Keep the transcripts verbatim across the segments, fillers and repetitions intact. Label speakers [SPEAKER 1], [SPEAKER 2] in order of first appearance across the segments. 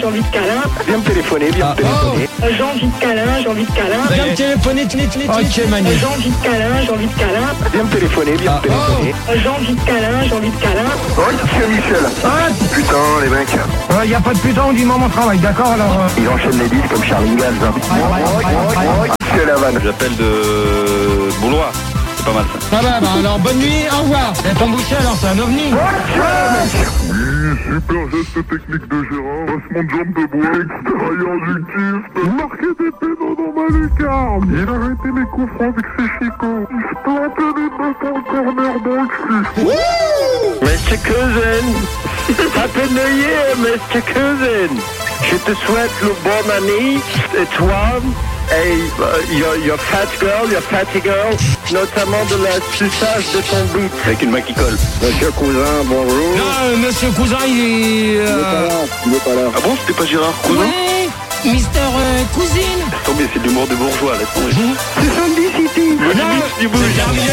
[SPEAKER 1] j'ai envie de câlin.
[SPEAKER 2] Viens me téléphoner, viens me téléphoner.
[SPEAKER 1] Euh, J'ai envie de câlin, j'ai envie de câlin.
[SPEAKER 3] Viens me téléphoner, tu n'es ok Manu.
[SPEAKER 1] Euh, J'ai envie de câlin, j'ai envie de câlin.
[SPEAKER 2] Viens me téléphoner, viens me téléphoner.
[SPEAKER 1] Euh, J'ai envie de câlin, j'ai envie de câlin.
[SPEAKER 2] Oh, c'est Michel.
[SPEAKER 4] Ah,
[SPEAKER 2] Putain, les mecs.
[SPEAKER 4] il n'y a pas de putain, on dit moment travail, d'accord alors euh...
[SPEAKER 2] Il enchaîne les disques comme Charlie Gaz. Hein. C'est la vanne.
[SPEAKER 5] J'appelle de Boulois. C'est pas mal ça.
[SPEAKER 3] Ah bah, bah alors bonne nuit, au revoir. Et ton boucher alors c'est un ovni.
[SPEAKER 6] Oui, super geste technique de Gérard, passement de jambe de bois, extérieur du kiff, marqué des pénaux dans ma lucarne. Il arrêtait les coups francs avec ses chicots. Il se plantait des battes en corner dans le cul.
[SPEAKER 2] Mister Cousin, Happy New Year, Mister Cousin. Je te souhaite le bon année, et toi, et uh, your, your fat girl, your fatty girl, notamment de la suçage de ton bite.
[SPEAKER 5] Avec une main qui colle.
[SPEAKER 2] Monsieur Cousin, bonjour.
[SPEAKER 3] Non, euh, monsieur Cousin, il est... Euh...
[SPEAKER 2] Il est pas là.
[SPEAKER 5] Ah bon, c'était pas Gérard Cousin?
[SPEAKER 3] Ouais, Mister euh, Cousine.
[SPEAKER 5] Laisse tomber, c'est de l'humour de bourgeois, laisse tomber.
[SPEAKER 2] C'est Sandy City.
[SPEAKER 3] Non, c'est terminé.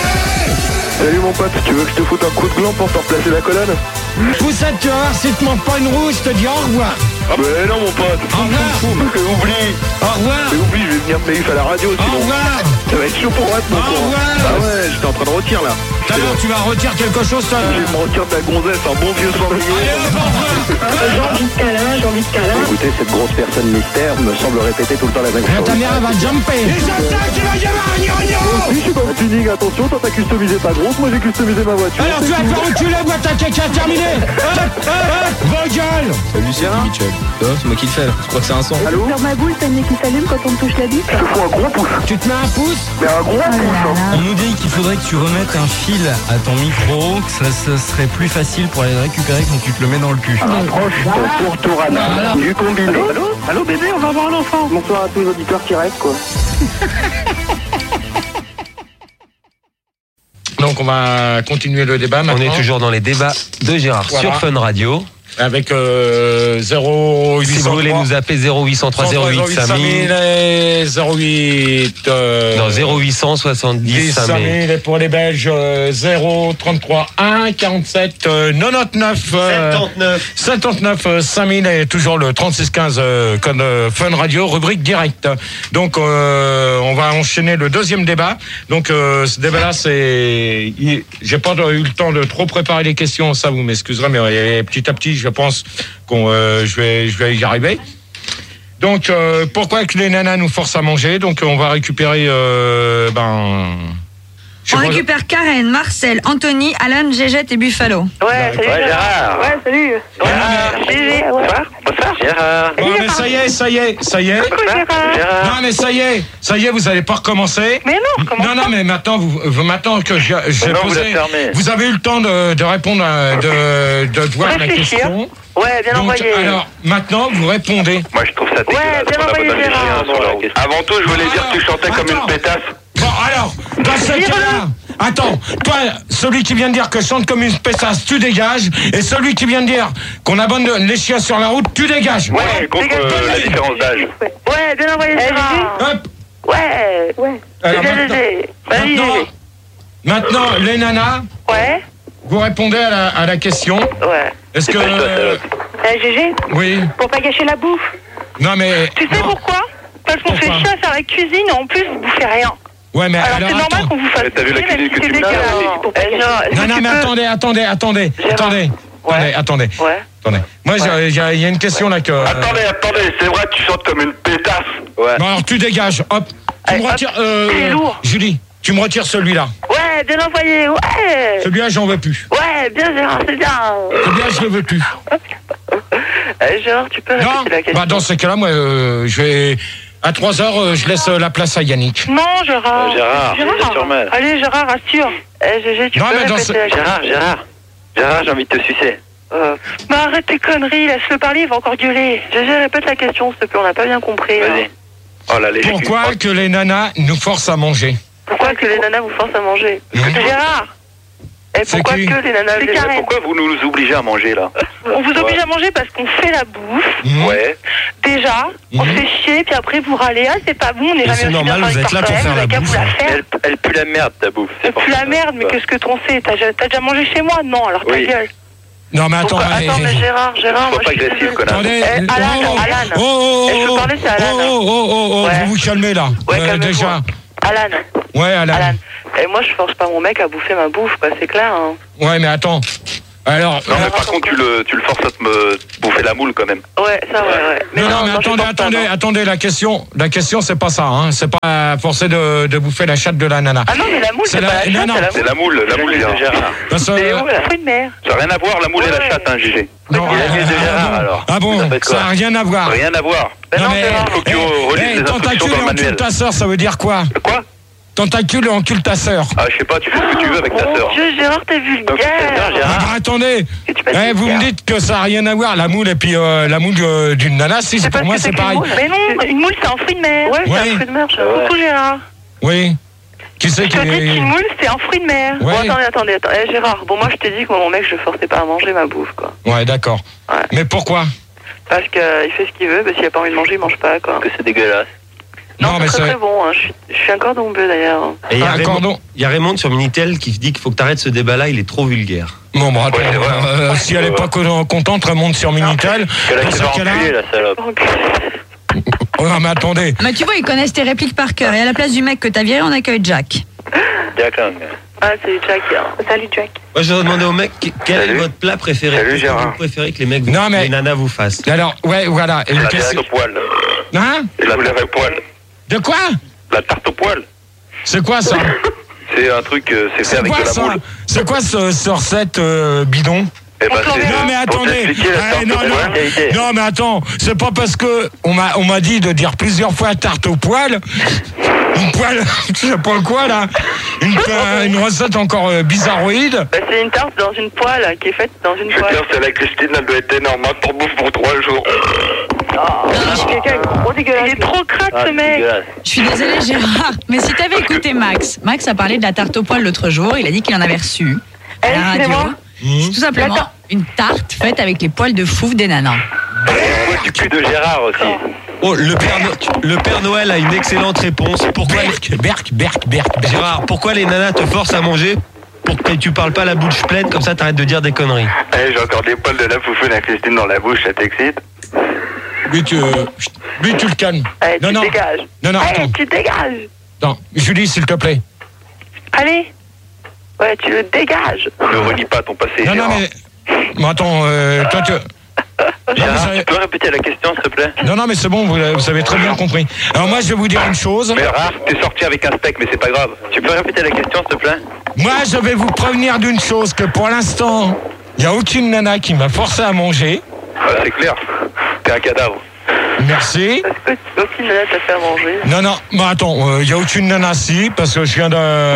[SPEAKER 2] Salut mon pote, tu veux que je te foute un coup de gland pour te replacer la colonne?
[SPEAKER 3] Poussette, tu vas voir, si tu manques pas une rouge, je te dis au revoir.
[SPEAKER 2] Ah mais non mon pote.
[SPEAKER 3] Au revoir.
[SPEAKER 2] Mais oublie.
[SPEAKER 3] Au revoir.
[SPEAKER 2] Mais oublie, je vais venir me à la radio
[SPEAKER 3] Au
[SPEAKER 2] sinon.
[SPEAKER 3] revoir.
[SPEAKER 2] Ça va être chaud pour moi de mon
[SPEAKER 3] Au
[SPEAKER 2] courant.
[SPEAKER 3] revoir.
[SPEAKER 2] Ah ouais, j'étais en train de retirer là.
[SPEAKER 3] Tout à l'heure, tu vas retirer quelque chose, toi.
[SPEAKER 2] Je vais me retirer de la gonzesse, un bon vieux cendrier.
[SPEAKER 3] Allez, hop, au revoir.
[SPEAKER 1] Euh, J'ai envie de câlin, j'ai envie de câlin.
[SPEAKER 2] Écoutez, cette grosse personne mystère me semble répéter tout le temps la même
[SPEAKER 3] Ah,
[SPEAKER 2] chose.
[SPEAKER 3] ta mère, elle va jumper. Et j'attaque, il va y avoir un gnangnan.
[SPEAKER 2] Oui, je suis dans le tuning, attention, toi t'as customisé ta grosse, moi j'ai customisé ma voiture.
[SPEAKER 3] Alors, tu vas te faire enculer, moi, ta caca terminée. Hop, hop, hop, vos gueules.
[SPEAKER 5] Salut, c'est Michel. C'est moi qui le fais là. Je crois que c'est un son.
[SPEAKER 2] Allô?
[SPEAKER 1] Sur ma boule, t'as le nez qui s'allume quand on me touche la bite.
[SPEAKER 2] Je te fous un gros pouce.
[SPEAKER 3] Tu te mets un pouce.
[SPEAKER 2] Mais un gros pouce, hein.
[SPEAKER 7] On nous dit qu'il faudrait que tu remettes un fil à ton micro, que ça, ça serait plus facile pour aller le récupérer quand tu te le mets dans le cul.
[SPEAKER 2] Approche ton pourtour anal du combiné.
[SPEAKER 4] Allô? Allô bébé, on va voir l'enfant.
[SPEAKER 2] Bonsoir à tous les auditeurs qui restent quoi.
[SPEAKER 8] Donc on va continuer le débat maintenant.
[SPEAKER 9] On est toujours dans les débats de Gérard
[SPEAKER 8] Voilà.
[SPEAKER 9] sur Fun Radio.
[SPEAKER 8] Avec euh, zéro huit cent trois.
[SPEAKER 9] Si vous voulez nous appeler zéro huit cent trois zéro huit cinq mille
[SPEAKER 8] et zéro huit euh,
[SPEAKER 9] non zéro huit cent soixante-dix cinq mille
[SPEAKER 8] et pour les Belges euh, zéro trente-trois un quarante-sept euh, quatre-vingt-dix-neuf euh,
[SPEAKER 9] soixante-neuf
[SPEAKER 8] soixante-neuf euh, cinq mille et toujours le trente-six quinze euh, code euh, Fun Radio rubrique direct. Donc euh, on va enchaîner le deuxième débat. Donc euh, ce débat là c'est il, j'ai pas eu le temps de trop préparer les questions, ça vous m'excuserez, mais euh, petit à petit je pense qu'on euh, je vais je vais y arriver. Donc euh, pourquoi que les nanas nous forcent à manger? Donc on va récupérer euh, ben
[SPEAKER 10] on récupère Karen, Marcel, Anthony, Alan, Gégette et Buffalo.
[SPEAKER 1] Ouais, salut
[SPEAKER 2] Ouais, Gérard.
[SPEAKER 1] Ouais, salut.
[SPEAKER 2] Gérard.
[SPEAKER 1] Gégé, ouais.
[SPEAKER 2] Bonsoir. Gérard.
[SPEAKER 8] Bon, mais ça y est, ça y est, ça y est.
[SPEAKER 1] Coucou Gérard.
[SPEAKER 2] Gérard.
[SPEAKER 8] Non mais ça y est, ça y est, vous allez pas recommencer.
[SPEAKER 1] Mais non, comment
[SPEAKER 8] Non, non, mais maintenant, vous, vous maintenant que j'ai j'ai
[SPEAKER 2] Non, vous
[SPEAKER 8] posé,
[SPEAKER 2] l'avez fermé.
[SPEAKER 8] vous avez eu le temps de, de répondre, à, de, de voir la
[SPEAKER 1] Réfléchir.
[SPEAKER 8] question.
[SPEAKER 1] Ouais, bien
[SPEAKER 8] Donc,
[SPEAKER 1] envoyé.
[SPEAKER 8] alors, maintenant, vous répondez.
[SPEAKER 2] Moi je trouve ça dégueulasse.
[SPEAKER 1] Ouais, bien
[SPEAKER 2] qu'on a
[SPEAKER 1] envoyé,
[SPEAKER 2] pas donné
[SPEAKER 1] Gérard.
[SPEAKER 2] chien sur la route. Avant tout, je voulais dire que tu chantais comme
[SPEAKER 8] Attends.
[SPEAKER 2] une pétasse.
[SPEAKER 8] Bon, alors, dans ce cas-là, attends, toi, celui qui vient de dire que je chante comme une pétasse, tu dégages, et celui qui vient de dire qu'on abandonne les chiens sur la route, tu dégages.
[SPEAKER 2] Ouais, je suis contre
[SPEAKER 1] dégage.
[SPEAKER 2] euh, la différence d'âge.
[SPEAKER 1] Ouais, bien envoyé, Gérard.
[SPEAKER 8] Hop.
[SPEAKER 1] Ouais, ouais.
[SPEAKER 8] Alors,
[SPEAKER 1] Gégé,
[SPEAKER 8] maintenant,
[SPEAKER 1] Gégé. Vas-y,
[SPEAKER 8] maintenant,
[SPEAKER 1] Gégé.
[SPEAKER 8] maintenant, les nanas,
[SPEAKER 1] Ouais,
[SPEAKER 8] vous répondez à la, à la question.
[SPEAKER 1] ouais.
[SPEAKER 8] Est-ce que... euh,
[SPEAKER 1] Eh, Gégé,
[SPEAKER 8] oui.
[SPEAKER 1] pour pas gâcher la bouffe.
[SPEAKER 8] Non, mais...
[SPEAKER 1] Tu sais
[SPEAKER 8] non.
[SPEAKER 1] pourquoi? Parce qu'on fait
[SPEAKER 8] Pourquoi
[SPEAKER 1] chier à faire la cuisine et en plus vous bouffez rien.
[SPEAKER 8] Ouais, mais
[SPEAKER 1] Alors,
[SPEAKER 8] alors,
[SPEAKER 1] c'est normal
[SPEAKER 8] attends.
[SPEAKER 1] qu'on vous fasse
[SPEAKER 2] Mais t'as vu la
[SPEAKER 1] chier,
[SPEAKER 2] cuisine
[SPEAKER 1] même
[SPEAKER 2] que
[SPEAKER 1] si
[SPEAKER 2] tu
[SPEAKER 1] c'est
[SPEAKER 2] me donnes,
[SPEAKER 1] dégueulasse.
[SPEAKER 2] là,
[SPEAKER 1] Pour pas
[SPEAKER 2] eh,
[SPEAKER 1] gâcher.
[SPEAKER 2] non,
[SPEAKER 1] Est-ce
[SPEAKER 8] Non,
[SPEAKER 1] que
[SPEAKER 8] non,
[SPEAKER 1] tu
[SPEAKER 8] mais
[SPEAKER 1] peux-
[SPEAKER 8] attendez, attendez, attendez,
[SPEAKER 1] Gérard.
[SPEAKER 8] attendez,
[SPEAKER 1] Ouais.
[SPEAKER 8] attendez, attendez,
[SPEAKER 1] Ouais.
[SPEAKER 8] attendez. Moi, j'ai- il y, a- il y a une question là que... euh,
[SPEAKER 2] Attendez, attendez, c'est vrai que tu chantes comme une pétasse. Ouais.
[SPEAKER 8] Bon, alors, tu dégages, hop. Tu
[SPEAKER 1] Allez,
[SPEAKER 8] me
[SPEAKER 1] hop,
[SPEAKER 8] retires... euh,
[SPEAKER 1] c'est lourd.
[SPEAKER 8] Julie, tu me retires celui-là.
[SPEAKER 1] Ouais, bien envoyé, ouais.
[SPEAKER 8] Celui-là, j'en veux plus.
[SPEAKER 1] Ouais, bien Gérard, c'est bien.
[SPEAKER 8] Celui-là, je le veux plus.
[SPEAKER 1] Eh, Gérard, tu peux
[SPEAKER 8] Non,
[SPEAKER 1] répéter la question?
[SPEAKER 8] bah, dans ce cas-là, moi, euh, je vais... À trois heures, euh, je laisse euh, la place à Yannick.
[SPEAKER 1] Non, Gérard.
[SPEAKER 2] Euh, Gérard, Gégé sur mer.
[SPEAKER 1] Allez, Gérard, rassure. Eh, Gégé, tu
[SPEAKER 8] Non,
[SPEAKER 1] peux
[SPEAKER 8] mais dans
[SPEAKER 1] répéter
[SPEAKER 8] ce-
[SPEAKER 1] la question?
[SPEAKER 2] Gérard, Gérard. Gérard, j'ai envie de te sucer.
[SPEAKER 1] Euh, mais arrête tes conneries, laisse-le parler, il va encore gueuler. Gégé, répète la question, s'il te plaît, on n'a pas bien compris.
[SPEAKER 2] Vas-y.
[SPEAKER 1] hein.
[SPEAKER 2] Oh là, les
[SPEAKER 8] Pourquoi que les nanas nous forcent à manger?
[SPEAKER 1] Pourquoi que les nanas vous forcent à manger?
[SPEAKER 8] Mmh.
[SPEAKER 1] Gérard. Et
[SPEAKER 8] C'est
[SPEAKER 1] pourquoi
[SPEAKER 8] qui
[SPEAKER 1] que les nanas... C'est Karen.
[SPEAKER 2] Pourquoi vous nous obligez à manger là?
[SPEAKER 1] On vous oblige à manger parce qu'on fait la bouffe.
[SPEAKER 8] Mmh.
[SPEAKER 2] Ouais.
[SPEAKER 1] Déjà, on
[SPEAKER 8] Mhm.
[SPEAKER 1] se fait chier, puis après vous râlez, ah c'est pas bon, on n'est jamais
[SPEAKER 7] c'est
[SPEAKER 1] aussi
[SPEAKER 7] normal,
[SPEAKER 1] bien
[SPEAKER 7] vous êtes là pour faire la
[SPEAKER 1] qu'à vous
[SPEAKER 7] bouffe,
[SPEAKER 1] la
[SPEAKER 7] hein.
[SPEAKER 1] faire.
[SPEAKER 2] Elle, elle pue la merde ta bouffe.
[SPEAKER 1] Elle
[SPEAKER 2] pour
[SPEAKER 1] pue
[SPEAKER 2] ça.
[SPEAKER 1] la merde, mais
[SPEAKER 2] Ouais.
[SPEAKER 1] qu'est-ce que t'en sais? T'as déjà, t'as déjà mangé chez moi? Non, alors ta
[SPEAKER 2] Oui.
[SPEAKER 1] gueule.
[SPEAKER 8] Non, mais attends,
[SPEAKER 1] Pourquoi
[SPEAKER 8] mais-
[SPEAKER 1] Attends, mais Gérard, Gérard, moi,
[SPEAKER 5] Sois pas
[SPEAKER 1] je suis
[SPEAKER 5] agressif,
[SPEAKER 1] désolée.
[SPEAKER 5] connard.
[SPEAKER 8] Attendez,
[SPEAKER 1] Eh, Alan,
[SPEAKER 8] oh,
[SPEAKER 1] Alan.
[SPEAKER 8] oh, oh,
[SPEAKER 1] Eh, je peux
[SPEAKER 8] oh,
[SPEAKER 1] parler, c'est Alan.
[SPEAKER 8] oh, oh, oh, oh,
[SPEAKER 1] Ouais.
[SPEAKER 8] vous vous calmez là.
[SPEAKER 1] Ouais,
[SPEAKER 8] Euh,
[SPEAKER 1] calme-toi.
[SPEAKER 8] déjà.
[SPEAKER 1] Alan.
[SPEAKER 8] Ouais, Alan.
[SPEAKER 1] Alan. Et moi, je force pas mon mec à bouffer ma bouffe, quoi, c'est clair. Hein.
[SPEAKER 8] Ouais, mais attends. Alors.
[SPEAKER 5] Non, mais par contre, tu le, tu le forces à te me bouffer la moule quand même.
[SPEAKER 1] Ouais, ça, ouais, ouais.
[SPEAKER 8] Non, non, mais
[SPEAKER 1] je
[SPEAKER 8] attendez,
[SPEAKER 1] force pas,
[SPEAKER 8] attendez,
[SPEAKER 1] non.
[SPEAKER 8] attendez, la question, la question, c'est pas ça, hein. C'est pas forcer de, de bouffer la chatte de la nana.
[SPEAKER 1] Ah non, mais la moule, c'est
[SPEAKER 8] la-
[SPEAKER 1] pas la chatte,
[SPEAKER 8] non, non.
[SPEAKER 1] c'est la moule.
[SPEAKER 5] C'est la moule, la moule de Gérard.
[SPEAKER 8] Parce que-
[SPEAKER 1] C'est où, la fruit de mer?
[SPEAKER 5] Ça n'a rien à voir, la moule et la
[SPEAKER 1] Ouais.
[SPEAKER 5] chatte, hein, Gégé.
[SPEAKER 8] non,
[SPEAKER 5] Il a dit de
[SPEAKER 8] ah,
[SPEAKER 5] Gérard,
[SPEAKER 8] bon.
[SPEAKER 5] alors.
[SPEAKER 8] Ah bon,
[SPEAKER 5] Ça fait quoi
[SPEAKER 8] ça n'a rien à voir.
[SPEAKER 5] Rien à voir.
[SPEAKER 1] Ben
[SPEAKER 8] Non,
[SPEAKER 1] non,
[SPEAKER 8] mais,
[SPEAKER 1] Gérard.
[SPEAKER 5] faut que tu
[SPEAKER 8] eh,
[SPEAKER 5] relises
[SPEAKER 8] eh,
[SPEAKER 5] les
[SPEAKER 8] tentacule
[SPEAKER 5] instructions dans le
[SPEAKER 8] et encule
[SPEAKER 5] manuel.
[SPEAKER 8] ta sœur, ça veut dire quoi?
[SPEAKER 5] Quoi?
[SPEAKER 8] Tentacule et encule ta sœur.
[SPEAKER 5] Ah, je sais pas, tu fais ce que tu veux avec ta
[SPEAKER 1] Oh
[SPEAKER 5] sœur.
[SPEAKER 1] mon Dieu, Gérard, t'es
[SPEAKER 5] Donc, c'est bien,
[SPEAKER 1] vulgaire.
[SPEAKER 5] Gérard.
[SPEAKER 8] Ah, bah, attendez,
[SPEAKER 1] Et tu passes
[SPEAKER 8] eh, vous me
[SPEAKER 1] vulgaire.
[SPEAKER 8] dites que ça n'a rien à voir, la moule et puis euh, la moule euh, d'une nana, si, c'est
[SPEAKER 1] parce
[SPEAKER 8] pour moi
[SPEAKER 1] que
[SPEAKER 8] c'est
[SPEAKER 1] qu'une
[SPEAKER 8] pareil.
[SPEAKER 1] moule. Mais non, une moule, c'est un fruit de mer. Ouais, c'est
[SPEAKER 8] Ouais.
[SPEAKER 1] un fruit de mer. je-
[SPEAKER 5] Ouais.
[SPEAKER 1] Coucou, Gérard.
[SPEAKER 8] Oui. Qui c'est
[SPEAKER 1] Je
[SPEAKER 8] qui
[SPEAKER 1] te dis
[SPEAKER 8] est...
[SPEAKER 1] qu'une moule, c'est un fruit de mer.
[SPEAKER 8] Ouais.
[SPEAKER 1] Bon, attendez, attendez, attendez. Eh, Gérard, bon, moi, je t'ai dit que moi, mon mec, je le forçais pas à manger ma bouffe, quoi.
[SPEAKER 8] Ouais, d'accord.
[SPEAKER 1] Ouais.
[SPEAKER 8] Mais pourquoi?
[SPEAKER 1] Parce qu'il fait ce qu'il veut, parce qu'il a pas envie de manger, il mange pas, quoi.
[SPEAKER 5] Que c'est dégueulasse.
[SPEAKER 1] Non,
[SPEAKER 8] mais
[SPEAKER 1] c'est très
[SPEAKER 8] c'est...
[SPEAKER 1] très bon, hein. je, suis, je suis un cordon bleu, d'ailleurs.
[SPEAKER 7] Et il y a
[SPEAKER 8] Un
[SPEAKER 7] Raymond-
[SPEAKER 8] cordon.
[SPEAKER 7] il y a Raymond sur Minitel qui dit qu'il faut que tu arrêtes ce débat-là, il est trop vulgaire.
[SPEAKER 8] Bon, bon, attends,
[SPEAKER 5] Ouais, c'est vrai.
[SPEAKER 8] euh, si elle est pas con- contente, remonte sur Minitel.
[SPEAKER 5] Qu'elle a
[SPEAKER 8] Dans
[SPEAKER 5] qui
[SPEAKER 8] ce
[SPEAKER 5] va
[SPEAKER 8] cas-là...
[SPEAKER 5] enculer, la salope.
[SPEAKER 8] Oh, non, mais attendez.
[SPEAKER 10] Mais tu vois, ils connaissent tes répliques par cœur. Et à la place du mec que t'as viré, on accueille Jack.
[SPEAKER 5] Jack Lang.
[SPEAKER 1] Ah, c'est Jack. hein. Salut, Jack.
[SPEAKER 7] Moi, je vais demander au mec que- quel
[SPEAKER 5] Salut.
[SPEAKER 7] est votre plat préféré.
[SPEAKER 5] Salut,
[SPEAKER 7] Qu'est-ce que
[SPEAKER 5] Gérard.
[SPEAKER 7] vous préférez que les mecs, vous,
[SPEAKER 8] Non, mais-
[SPEAKER 7] les nanas vous fassent.
[SPEAKER 8] Alors, ouais, voilà. Et
[SPEAKER 5] La
[SPEAKER 8] qu'est-ce-
[SPEAKER 5] tarte au poil.
[SPEAKER 8] Hein?
[SPEAKER 5] Et la tarte au poil.
[SPEAKER 8] De quoi?
[SPEAKER 5] La tarte au poil.
[SPEAKER 8] C'est quoi ça?
[SPEAKER 5] C'est un truc, euh, c'est fait
[SPEAKER 8] C'est
[SPEAKER 5] avec
[SPEAKER 8] quoi
[SPEAKER 5] de la
[SPEAKER 8] ça?
[SPEAKER 5] moule.
[SPEAKER 8] C'est quoi ce, ce recette euh, bidon?
[SPEAKER 5] Eh ben,
[SPEAKER 1] On
[SPEAKER 5] c'est
[SPEAKER 8] Non mais
[SPEAKER 5] pour
[SPEAKER 8] attendez,
[SPEAKER 5] t'expliquer la
[SPEAKER 8] Eh,
[SPEAKER 5] tarte
[SPEAKER 8] non,
[SPEAKER 5] au poil.
[SPEAKER 8] non, non mais attends, c'est pas parce que on m'a on m'a dit de dire plusieurs fois tarte au poil, une poêle, je sais pas quoi là, une, euh, une recette encore euh, bizarroïde.
[SPEAKER 1] Bah, c'est une tarte dans une poêle, qui est faite dans une
[SPEAKER 5] Je veux
[SPEAKER 1] poêle.
[SPEAKER 5] dire, celle avec Christine, elle doit être énorme, hein, pour bouffe pour trois jours.
[SPEAKER 1] Il est trop crade, ce mec.
[SPEAKER 10] Je suis désolée, Gérard. Mais si t'avais écouté Max, Max a parlé de la tarte au poil l'autre jour. Il a dit qu'il en avait reçu.
[SPEAKER 1] Eh,
[SPEAKER 10] À la radio.
[SPEAKER 1] excusez-moi.
[SPEAKER 8] Mmh.
[SPEAKER 10] C'est tout simplement
[SPEAKER 1] Attends.
[SPEAKER 10] une tarte faite avec les poils de fouf des nanas.
[SPEAKER 5] Et du cul de Gérard aussi.
[SPEAKER 7] Oh, le Père, No- le Père Noël a une excellente réponse. Pourquoi les-
[SPEAKER 8] Berk, berk, berk, berk.
[SPEAKER 7] Gérard, pourquoi les nanas te forcent à manger pour que tu parles pas la bouche pleine, comme ça t'arrêtes de dire des conneries.
[SPEAKER 5] Eh, j'ai encore des poils de la foufoune à Christine dans la bouche, ça t'excite?
[SPEAKER 8] Lui tu, lui tu le calmes.
[SPEAKER 1] Allez,
[SPEAKER 8] Non
[SPEAKER 1] tu
[SPEAKER 8] non,
[SPEAKER 1] dégages.
[SPEAKER 8] non non,
[SPEAKER 1] Allez,
[SPEAKER 8] attends,
[SPEAKER 1] tu dégages.
[SPEAKER 8] attends, Julie s'il te plaît.
[SPEAKER 1] Allez. Ouais, tu le dégages.
[SPEAKER 5] Ne renie pas ton passé,
[SPEAKER 8] Non non
[SPEAKER 5] Gérard.
[SPEAKER 8] mais, bon, attends, euh, toi tu.
[SPEAKER 5] Gérard,
[SPEAKER 8] vous savez-
[SPEAKER 5] tu peux répéter la question, s'il te plaît?
[SPEAKER 8] Non non mais c'est bon, vous, vous avez très bien compris. Alors moi je vais vous dire une chose.
[SPEAKER 5] Mais Gérard, t'es sorti avec un steak, mais c'est pas grave. Tu peux répéter la question, s'il te plaît?
[SPEAKER 8] Moi, je vais vous prévenir d'une chose, que pour l'instant, il n'y a aucune nana qui m'a forcé à manger.
[SPEAKER 5] Ah, c'est clair. T'es un cadavre.
[SPEAKER 8] Merci.
[SPEAKER 1] Est-ce que aucune nana t'a fait à manger?
[SPEAKER 8] Non, non, mais attends, il n'y a aucune nana si, parce que je viens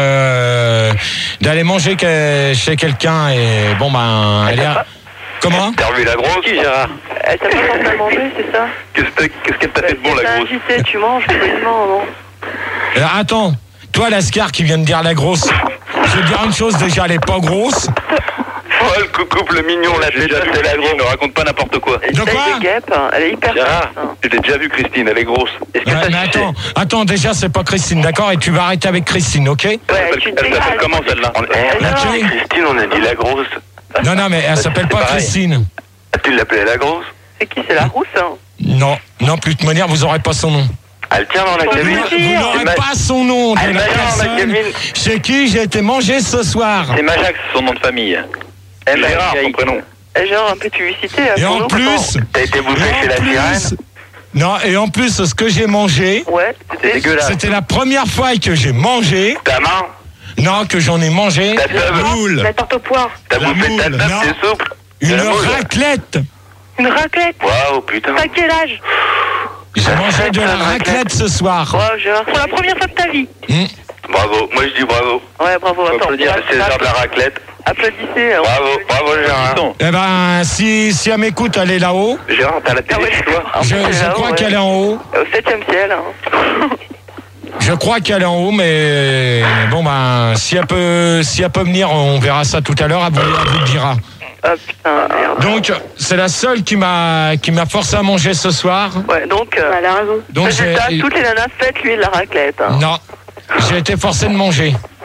[SPEAKER 8] de d'aller manger que- chez quelqu'un et bon, ben, elle est... à- Comment?
[SPEAKER 5] T'as revu la grosse? Qui, Gérard?
[SPEAKER 1] Elle t'a pas forcé à manger, c'est ça?
[SPEAKER 5] Qu'est-ce que- qu'est-ce qu'elle t'a fait de bon,
[SPEAKER 1] Si
[SPEAKER 5] la
[SPEAKER 1] t'as
[SPEAKER 5] grosse?
[SPEAKER 1] invité, tu manges, poliment, non?
[SPEAKER 8] Alors, attends, toi, Lascar qui vient de dire la grosse, je vais te dire une chose, déjà, elle est pas grosse.
[SPEAKER 5] Oh, le coucou, le mignon, la tête, c'est la grosse. Ne raconte pas n'importe quoi.
[SPEAKER 8] De quoi?
[SPEAKER 1] Elle est guêpe, hein. Elle est hyper
[SPEAKER 5] Gérard,
[SPEAKER 1] forte, hein.
[SPEAKER 5] je l'ai déjà vu, Christine, elle est grosse. Est-ce que
[SPEAKER 8] Ouais,
[SPEAKER 5] t'as
[SPEAKER 8] mais
[SPEAKER 5] sucé?
[SPEAKER 8] attends, attends, déjà, c'est pas Christine, d'accord? Et tu vas arrêter avec Christine, ok?
[SPEAKER 1] Ouais,
[SPEAKER 5] Elle
[SPEAKER 1] tu
[SPEAKER 5] s'appelle-
[SPEAKER 1] te
[SPEAKER 5] elle s'appelle
[SPEAKER 1] dégages.
[SPEAKER 5] comment, celle-là?
[SPEAKER 8] La
[SPEAKER 1] non.
[SPEAKER 8] chérie.
[SPEAKER 5] Christine, on a dit la grosse.
[SPEAKER 8] Non, non, mais elle s'appelle
[SPEAKER 5] c'est
[SPEAKER 8] pas
[SPEAKER 5] pareil.
[SPEAKER 8] Christine.
[SPEAKER 5] Ah, tu l'appelais la grosse?
[SPEAKER 1] C'est qui? C'est la rousse, hein?
[SPEAKER 8] Non, non, plus de toute manière, vous aurez pas son nom.
[SPEAKER 5] Elle tient dans la
[SPEAKER 1] Faut
[SPEAKER 8] Vous
[SPEAKER 1] lui
[SPEAKER 5] cabine.
[SPEAKER 1] dire.
[SPEAKER 8] vous n'aurez
[SPEAKER 5] C'est ma-
[SPEAKER 8] pas son nom de
[SPEAKER 5] Elle
[SPEAKER 8] la
[SPEAKER 5] m'a dit dans la
[SPEAKER 8] personne
[SPEAKER 5] cabine.
[SPEAKER 8] chez qui j'ai été manger ce soir.
[SPEAKER 5] C'est Majax, son nom de famille. Gérard, son prénom.
[SPEAKER 1] Eh, genre, un peu de publicité. là,
[SPEAKER 8] Et
[SPEAKER 1] pour
[SPEAKER 8] en
[SPEAKER 1] nous,
[SPEAKER 8] plus,
[SPEAKER 5] T'as été
[SPEAKER 8] et
[SPEAKER 5] bouffé chez la
[SPEAKER 8] en plus,
[SPEAKER 5] sirène?
[SPEAKER 8] non, et en plus, ce que j'ai mangé,
[SPEAKER 1] comment? Ouais,
[SPEAKER 5] C'est
[SPEAKER 1] c'était...
[SPEAKER 5] dégueulasse.
[SPEAKER 8] c'était la première fois que j'ai mangé,
[SPEAKER 5] Ta main?
[SPEAKER 8] non, que j'en ai mangé,
[SPEAKER 5] Ta teub?
[SPEAKER 8] moule,
[SPEAKER 1] La tarte au poire.
[SPEAKER 5] T'as
[SPEAKER 8] La
[SPEAKER 5] bouffé ta
[SPEAKER 8] moule,
[SPEAKER 5] teub,
[SPEAKER 8] non.
[SPEAKER 5] t'es souple?
[SPEAKER 8] une
[SPEAKER 5] De la moule.
[SPEAKER 8] raclette.
[SPEAKER 1] Une raclette.
[SPEAKER 5] Waouh, putain.
[SPEAKER 1] T'as quel âge?
[SPEAKER 8] J'ai mangé de la raclette ce soir.
[SPEAKER 1] Ouais, Gérard, pour la première fois de ta vie.
[SPEAKER 8] Hum.
[SPEAKER 5] Bravo, moi je dis bravo.
[SPEAKER 1] Ouais, bravo.
[SPEAKER 5] Faut
[SPEAKER 1] Attends,
[SPEAKER 5] applaudir
[SPEAKER 1] ouais,
[SPEAKER 5] à César de la raclette.
[SPEAKER 1] applaudissez. hein.
[SPEAKER 5] Bravo, bravo Gérard.
[SPEAKER 8] Eh ben, si, si elle m'écoute, elle est là-haut.
[SPEAKER 5] Gérard, t'as la
[SPEAKER 1] Ah
[SPEAKER 5] télé
[SPEAKER 1] ouais.
[SPEAKER 5] chez toi?
[SPEAKER 1] Ah,
[SPEAKER 8] Je,
[SPEAKER 1] c'est
[SPEAKER 8] je
[SPEAKER 1] là-haut,
[SPEAKER 8] crois
[SPEAKER 1] ouais.
[SPEAKER 8] qu'elle est en haut.
[SPEAKER 1] Au septième ciel. Hein.
[SPEAKER 8] Je crois qu'elle est en haut, mais bon, ben, si elle peut, si elle peut venir, on verra ça tout à l'heure, elle vous, elle vous le dira.
[SPEAKER 1] Ah putain, merde.
[SPEAKER 8] Donc, c'est la seule qui m'a qui m'a forcé à manger ce soir.
[SPEAKER 1] Ouais, donc... Euh, elle a raison.
[SPEAKER 8] Donc,
[SPEAKER 1] Résultat,
[SPEAKER 8] j'ai-
[SPEAKER 1] toutes les nanas, faites-lui de la raclette. Hein.
[SPEAKER 8] Non, j'ai été forcé de manger.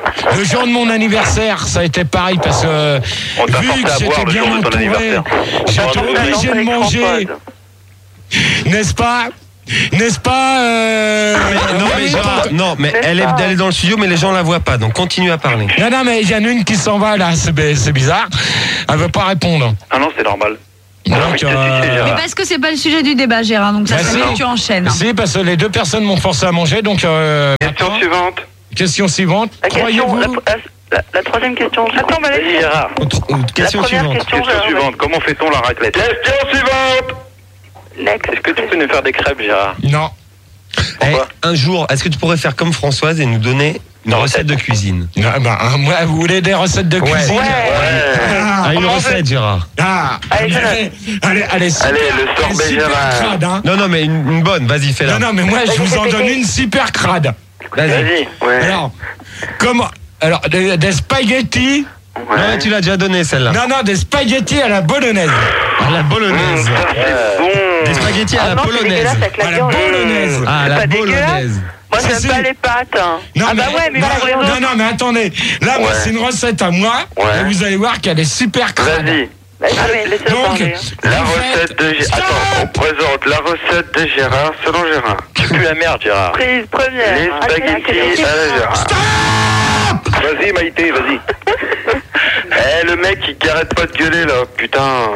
[SPEAKER 8] Le jour de mon anniversaire, ça a été pareil parce que
[SPEAKER 5] On t'a
[SPEAKER 8] vu
[SPEAKER 5] forcé
[SPEAKER 8] que
[SPEAKER 5] à boire
[SPEAKER 8] j'étais
[SPEAKER 5] le
[SPEAKER 8] bien
[SPEAKER 5] jour de ton
[SPEAKER 8] entouré,
[SPEAKER 5] anniversaire.
[SPEAKER 8] j'étais
[SPEAKER 1] On va
[SPEAKER 8] obligé de
[SPEAKER 1] lancer
[SPEAKER 8] manger,
[SPEAKER 1] l'écran
[SPEAKER 8] n'est-ce pas? N'est-ce pas euh...
[SPEAKER 9] Non, mais
[SPEAKER 8] oui,
[SPEAKER 9] Gérard,
[SPEAKER 8] pas-
[SPEAKER 9] non, mais elle est, elle est dans le studio, mais les gens la voient pas, donc continue à parler.
[SPEAKER 8] Non, non, mais il y en a une qui s'en va là, c'est c'est bizarre. Elle veut pas répondre.
[SPEAKER 5] Ah non, c'est normal.
[SPEAKER 8] Donc,
[SPEAKER 5] qu'est-ce que c'est,
[SPEAKER 8] euh,
[SPEAKER 10] Mais
[SPEAKER 5] Gérard
[SPEAKER 10] parce que c'est pas le sujet du débat, Gérard, donc ça
[SPEAKER 8] Bah,
[SPEAKER 10] serait
[SPEAKER 8] si.
[SPEAKER 10] que tu enchaînes.
[SPEAKER 8] Si, parce que les deux personnes m'ont forcé à manger, donc. Euh,
[SPEAKER 5] Question suivante.
[SPEAKER 8] question suivante.
[SPEAKER 1] La question,
[SPEAKER 8] Croyez-vous
[SPEAKER 1] la, la, la troisième question. Attends, bah,
[SPEAKER 5] Vas-y, Gérard.
[SPEAKER 9] Autre- euh, Question
[SPEAKER 1] la première
[SPEAKER 9] suivante.
[SPEAKER 1] question,
[SPEAKER 5] Question
[SPEAKER 1] Gérard,
[SPEAKER 5] suivante. Comment fait-on la raclette? Question suivante.
[SPEAKER 1] Next.
[SPEAKER 5] Est-ce que tu peux nous faire des crêpes, Gérard?
[SPEAKER 8] Non.
[SPEAKER 5] Pourquoi?
[SPEAKER 9] Eh, un jour, est-ce que tu pourrais faire comme Françoise et nous donner une recette de cuisine?
[SPEAKER 8] Non, bah, hein, moi, vous voulez des recettes de cuisine?
[SPEAKER 1] Ouais.
[SPEAKER 8] Ah,
[SPEAKER 9] Ah, une
[SPEAKER 1] on en
[SPEAKER 9] recette, Gérard.
[SPEAKER 8] ah,
[SPEAKER 1] Allez,
[SPEAKER 8] allez, allez, allez, super,
[SPEAKER 5] Allez, le sorbet
[SPEAKER 8] super
[SPEAKER 5] Gérard.
[SPEAKER 8] crade, hein.
[SPEAKER 9] Non, non, mais une, une bonne, vas-y, fais-la.
[SPEAKER 8] Non, non, mais moi, je vous en donne une super crade.
[SPEAKER 9] Vas-y.
[SPEAKER 5] Vas-y. Ouais.
[SPEAKER 8] Alors, comment? Alors, des, des spaghettis.
[SPEAKER 5] Ouais.
[SPEAKER 9] Non, mais tu l'as déjà donné, celle-là.
[SPEAKER 8] Non, non, des spaghettis à la bolognaise.
[SPEAKER 9] À la bolognaise.
[SPEAKER 5] Mmh, ça, c'est bon.
[SPEAKER 9] Des spaghettis à
[SPEAKER 1] Ah
[SPEAKER 9] la
[SPEAKER 1] non, c'est
[SPEAKER 9] polonaise.
[SPEAKER 1] dégueulasse avec la
[SPEAKER 8] À la
[SPEAKER 1] viande.
[SPEAKER 8] bolognaise.
[SPEAKER 9] Ah, à
[SPEAKER 1] C'est
[SPEAKER 9] la
[SPEAKER 1] pas dégueulasse.
[SPEAKER 9] bolognaise.
[SPEAKER 1] Moi,
[SPEAKER 8] Si,
[SPEAKER 1] j'aime
[SPEAKER 8] si.
[SPEAKER 1] pas les pâtes.
[SPEAKER 8] Non,
[SPEAKER 1] ah bah ouais, mais
[SPEAKER 8] non,
[SPEAKER 1] pour les
[SPEAKER 8] non,
[SPEAKER 1] autres.
[SPEAKER 8] non, mais attendez. Là, moi,
[SPEAKER 5] Ouais.
[SPEAKER 8] c'est une recette à moi.
[SPEAKER 5] Ouais.
[SPEAKER 8] Et vous allez voir qu'elle est super crade.
[SPEAKER 5] Vas-y.
[SPEAKER 1] Bah, ah, mais laissez-le
[SPEAKER 8] Donc,
[SPEAKER 1] parler.
[SPEAKER 5] La
[SPEAKER 8] vous
[SPEAKER 5] recette
[SPEAKER 8] faites-
[SPEAKER 5] de Gérard.
[SPEAKER 8] Stop.
[SPEAKER 5] Attends, on présente la recette de Gérard selon Gérard. Tu pues la merde, Gérard.
[SPEAKER 1] Prise première.
[SPEAKER 5] Les
[SPEAKER 1] Ah,
[SPEAKER 5] spaghettis à la Gérard. Vas-y, Maïté, vas-y. Eh, le mec, il arrête pas de gueuler, là. Putain.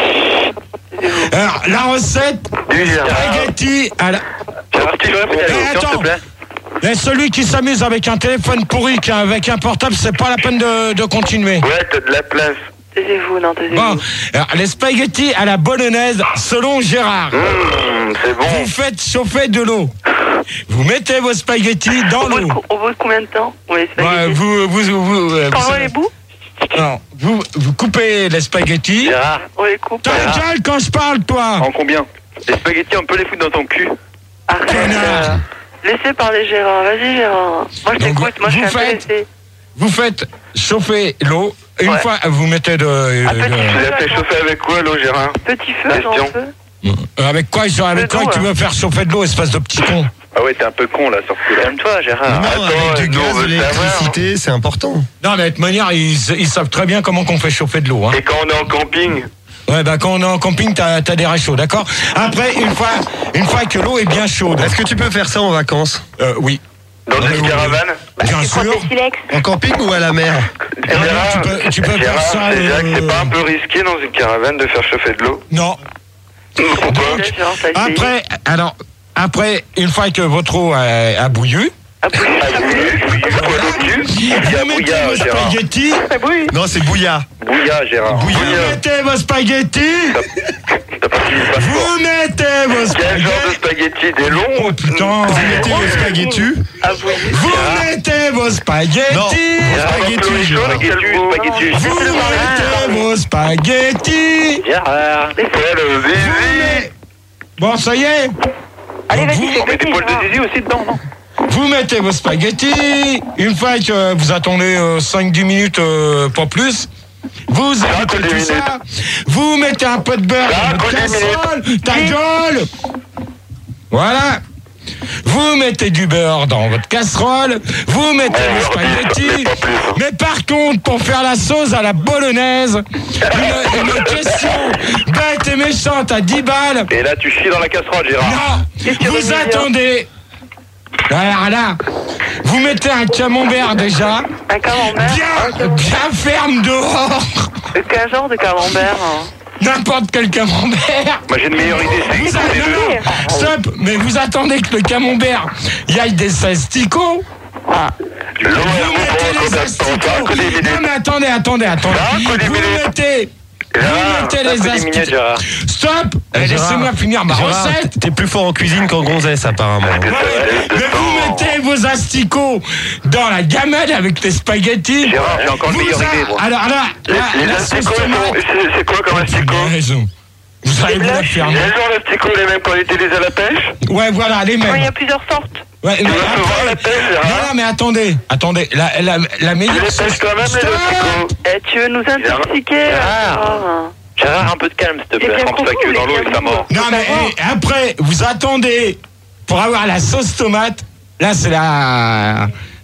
[SPEAKER 8] Alors, la recette,
[SPEAKER 5] Du Gérard.
[SPEAKER 8] spaghetti à la...
[SPEAKER 5] Gérard, tu peux répéter la
[SPEAKER 8] Eh,
[SPEAKER 5] question, s'il te
[SPEAKER 8] attends.
[SPEAKER 5] plaît?
[SPEAKER 8] Et celui qui s'amuse avec un téléphone pourri qu'avec un portable, c'est pas la peine de, de continuer.
[SPEAKER 5] Ouais, t'as de la place.
[SPEAKER 1] Taisez-vous, non, taisez-vous.
[SPEAKER 8] Bon, alors, les spaghettis à la bolognaise, selon Gérard.
[SPEAKER 5] Mmh, c'est bon.
[SPEAKER 8] Vous faites chauffer de l'eau. Vous mettez vos spaghettis dans
[SPEAKER 1] Au bout de
[SPEAKER 8] l'eau.
[SPEAKER 1] co- au bout de combien de temps? Oui,
[SPEAKER 8] Ouais,
[SPEAKER 1] spaghettis.
[SPEAKER 8] vous, vous, vous, vous, euh,
[SPEAKER 1] Quand
[SPEAKER 8] vous
[SPEAKER 1] on voit
[SPEAKER 8] savez-
[SPEAKER 1] les bouts,
[SPEAKER 8] non, vous, vous coupez les spaghettis.
[SPEAKER 5] Gérard,
[SPEAKER 1] on les coupe.
[SPEAKER 8] Ta gueule quand je parle, toi.
[SPEAKER 5] en combien? Les spaghettis, on peut les foutre dans ton cul?
[SPEAKER 1] Arrête.
[SPEAKER 8] Connard.
[SPEAKER 1] euh, Laissez parler Gérard. Vas-y, Gérard. Moi, je
[SPEAKER 8] Donc,
[SPEAKER 1] t'écoute. Moi, je suis
[SPEAKER 8] vous faites-
[SPEAKER 1] intéressée.
[SPEAKER 8] Vous faites chauffer l'eau. Une
[SPEAKER 1] Ouais.
[SPEAKER 8] fois, vous mettez de... euh,
[SPEAKER 1] Un petit
[SPEAKER 5] Tu
[SPEAKER 1] feu.
[SPEAKER 5] l'as fait chauffer avec quoi, l'eau, Gérard?
[SPEAKER 1] Petit feu,
[SPEAKER 5] Question.
[SPEAKER 1] grand feu.
[SPEAKER 8] euh, avec quoi, genre, avec
[SPEAKER 1] Le
[SPEAKER 8] quoi
[SPEAKER 1] dos,
[SPEAKER 8] tu
[SPEAKER 1] hein.
[SPEAKER 8] veux faire chauffer de l'eau, espèce de petit con?
[SPEAKER 5] Ah ouais, t'es un peu con, là, sur ce coup-là. Calme-toi, Gérard.
[SPEAKER 9] Non,
[SPEAKER 5] Attends,
[SPEAKER 9] avec du
[SPEAKER 5] nous, on
[SPEAKER 9] gaz, de
[SPEAKER 5] veut savoir.
[SPEAKER 9] l'électricité, c'est important.
[SPEAKER 8] Non, mais de toute manière, ils, ils savent très bien comment qu'on fait chauffer de l'eau. Hein.
[SPEAKER 5] Et quand on est en camping,
[SPEAKER 8] Ouais, bah quand on est en camping, t'as as des réchauds, d'accord? Après, une fois, une fois que l'eau est bien chaude.
[SPEAKER 9] Est-ce que tu peux faire ça en vacances?
[SPEAKER 8] Euh, oui.
[SPEAKER 5] dans
[SPEAKER 8] Ouais,
[SPEAKER 5] une
[SPEAKER 8] ouais,
[SPEAKER 5] caravane,
[SPEAKER 8] Bien
[SPEAKER 1] Tu prends
[SPEAKER 8] sûr.
[SPEAKER 1] tes silex.
[SPEAKER 9] En camping ou à la mer?
[SPEAKER 5] Gérard,
[SPEAKER 8] tu peux- tu peux faire
[SPEAKER 5] Gérard,
[SPEAKER 8] ça,
[SPEAKER 5] c'est vrai que c'est
[SPEAKER 8] euh,
[SPEAKER 5] pas un peu risqué dans une caravane de faire chauffer de l'eau?
[SPEAKER 8] Non.
[SPEAKER 5] Pourquoi?
[SPEAKER 1] Ok, Gérard, t'as essayé.
[SPEAKER 8] Après, alors, après, une fois que votre eau a, a bouillu,
[SPEAKER 1] Ah, oui.
[SPEAKER 5] Ah oui, oui, quoi, l'eau cul? Il y a
[SPEAKER 8] vous mettez
[SPEAKER 5] bouillard,
[SPEAKER 8] vos
[SPEAKER 5] Gérard.
[SPEAKER 8] spaghettis.
[SPEAKER 1] Ah, oui.
[SPEAKER 9] Non, c'est bouillard.
[SPEAKER 5] Bouillard, Gérard.
[SPEAKER 8] Vous
[SPEAKER 5] Bouillard.
[SPEAKER 8] mettez vos spaghettis.
[SPEAKER 5] T'as pas fini le passeport.
[SPEAKER 8] Vous mettez vos
[SPEAKER 5] Quel genre de
[SPEAKER 8] spaghettis.
[SPEAKER 5] spaghettis? Des longs?
[SPEAKER 8] Oh putain.
[SPEAKER 9] Vous mettez vos spaghettis.
[SPEAKER 1] Ah, oui.
[SPEAKER 8] Vous mettez vos
[SPEAKER 9] Non.
[SPEAKER 8] spaghettis.
[SPEAKER 5] Gérard,
[SPEAKER 9] spaghettis,
[SPEAKER 5] Chloé,
[SPEAKER 9] Gérard.
[SPEAKER 5] spaghettis, spaghettis.
[SPEAKER 8] Vous mettez vos spaghettis.
[SPEAKER 5] Gérard. Ouais, le zizi.
[SPEAKER 8] Bon, ça y est.
[SPEAKER 1] Allez,
[SPEAKER 8] Donc,
[SPEAKER 1] vas-y,
[SPEAKER 8] vous-
[SPEAKER 1] fais
[SPEAKER 5] On met des
[SPEAKER 1] péter,
[SPEAKER 5] poils
[SPEAKER 1] Gérard.
[SPEAKER 5] de zizi aussi dedans, non?
[SPEAKER 8] Vous mettez vos spaghettis. Une fois que vous attendez euh, cinq dix minutes, euh, pas plus. Vous
[SPEAKER 5] Ça
[SPEAKER 8] arrêtez
[SPEAKER 5] raconte
[SPEAKER 8] tout
[SPEAKER 5] des
[SPEAKER 8] ça. Vous mettez un peu de beurre
[SPEAKER 5] Ça
[SPEAKER 8] dans votre
[SPEAKER 5] raconte des
[SPEAKER 8] casserole. Ta gueule. Voilà. Vous mettez du beurre dans votre casserole. Vous mettez
[SPEAKER 5] Ouais,
[SPEAKER 8] vos
[SPEAKER 5] alors,
[SPEAKER 8] spaghettis.
[SPEAKER 5] mais pas plus, hein.
[SPEAKER 8] Mais par contre, pour faire la sauce à la bolognaise, une, une question bête et méchante à dix balles.
[SPEAKER 5] Et là, tu chies dans la casserole, Gérard.
[SPEAKER 8] Non,
[SPEAKER 1] Qu'est-ce que
[SPEAKER 8] vous
[SPEAKER 1] vous voulez
[SPEAKER 8] attendez. Alors là, vous mettez un camembert déjà,
[SPEAKER 1] Un camembert.
[SPEAKER 8] bien, bien ferme dehors.
[SPEAKER 1] Quel genre de camembert? hein
[SPEAKER 8] N'importe quel camembert.
[SPEAKER 5] Moi, j'ai une meilleure idée, c'est
[SPEAKER 8] Vous avez- non, non, stop, mais vous attendez que le camembert, il y aille des asticots.
[SPEAKER 5] l'eau,
[SPEAKER 8] Vous
[SPEAKER 5] elle vous
[SPEAKER 8] mettez
[SPEAKER 5] prend
[SPEAKER 8] les
[SPEAKER 5] combien de temps?
[SPEAKER 8] asticots.
[SPEAKER 5] Ça, que des
[SPEAKER 8] Non
[SPEAKER 5] minutes.
[SPEAKER 8] mais attendez, attendez, attendez.
[SPEAKER 5] Non, que des
[SPEAKER 8] Vous
[SPEAKER 5] minutes.
[SPEAKER 8] mettez, vous
[SPEAKER 5] Gérard,
[SPEAKER 8] mettez
[SPEAKER 5] ça
[SPEAKER 8] les
[SPEAKER 5] fait des minutes,
[SPEAKER 8] asticots.
[SPEAKER 5] Gérard.
[SPEAKER 8] Stop. Eh,
[SPEAKER 9] Gérard,
[SPEAKER 8] Laissez-moi finir ma
[SPEAKER 9] Gérard,
[SPEAKER 8] recette.
[SPEAKER 9] T'es plus fort en cuisine qu'en gonzesse, apparemment.
[SPEAKER 5] Que ça
[SPEAKER 8] Ouais,
[SPEAKER 5] laisse de
[SPEAKER 8] mais
[SPEAKER 5] temps.
[SPEAKER 8] vous mettez vos asticots dans la gamelle avec les spaghettis.
[SPEAKER 5] Gérard, j'ai encore une
[SPEAKER 8] Vous
[SPEAKER 5] meilleure
[SPEAKER 8] a-
[SPEAKER 5] idée, moi.
[SPEAKER 8] Alors là,
[SPEAKER 5] Les,
[SPEAKER 8] là,
[SPEAKER 5] les
[SPEAKER 8] la
[SPEAKER 5] asticots,
[SPEAKER 8] sauce
[SPEAKER 5] ils
[SPEAKER 8] tomate.
[SPEAKER 5] sont- c'est c'est quoi comme asticot?
[SPEAKER 8] Punaise. Vous allez vous la faire.
[SPEAKER 5] Les gens d'asticots, les mêmes qu'on utilisait à la pêche?
[SPEAKER 8] Ouais, voilà, les
[SPEAKER 1] Oh, Il y
[SPEAKER 8] mêmes.
[SPEAKER 1] a plusieurs sortes.
[SPEAKER 8] Ouais, mais
[SPEAKER 5] vas se voir
[SPEAKER 8] après-
[SPEAKER 5] la pêche, Gérard.
[SPEAKER 8] non, non, mais attendez, attendez. La, la, la
[SPEAKER 5] Tu
[SPEAKER 8] meilleure
[SPEAKER 5] les
[SPEAKER 8] sauce.
[SPEAKER 5] pêches toi-même, les
[SPEAKER 8] Stop.
[SPEAKER 5] asticots?
[SPEAKER 1] Eh, tu veux nous intoxiquer là,
[SPEAKER 5] Gérard.
[SPEAKER 1] Gérard
[SPEAKER 5] Gérard, un peu de calme, s'il te
[SPEAKER 1] J'ai
[SPEAKER 5] plaît.
[SPEAKER 1] bien
[SPEAKER 5] Trempe sa
[SPEAKER 1] compris,
[SPEAKER 5] queue dans
[SPEAKER 1] mais
[SPEAKER 5] l'eau et
[SPEAKER 1] bien
[SPEAKER 5] ça mort.
[SPEAKER 8] Non,
[SPEAKER 1] Faut
[SPEAKER 8] mais
[SPEAKER 1] savoir.
[SPEAKER 8] eh, après, vous attendez pour avoir la sauce tomate. Là, c'est la.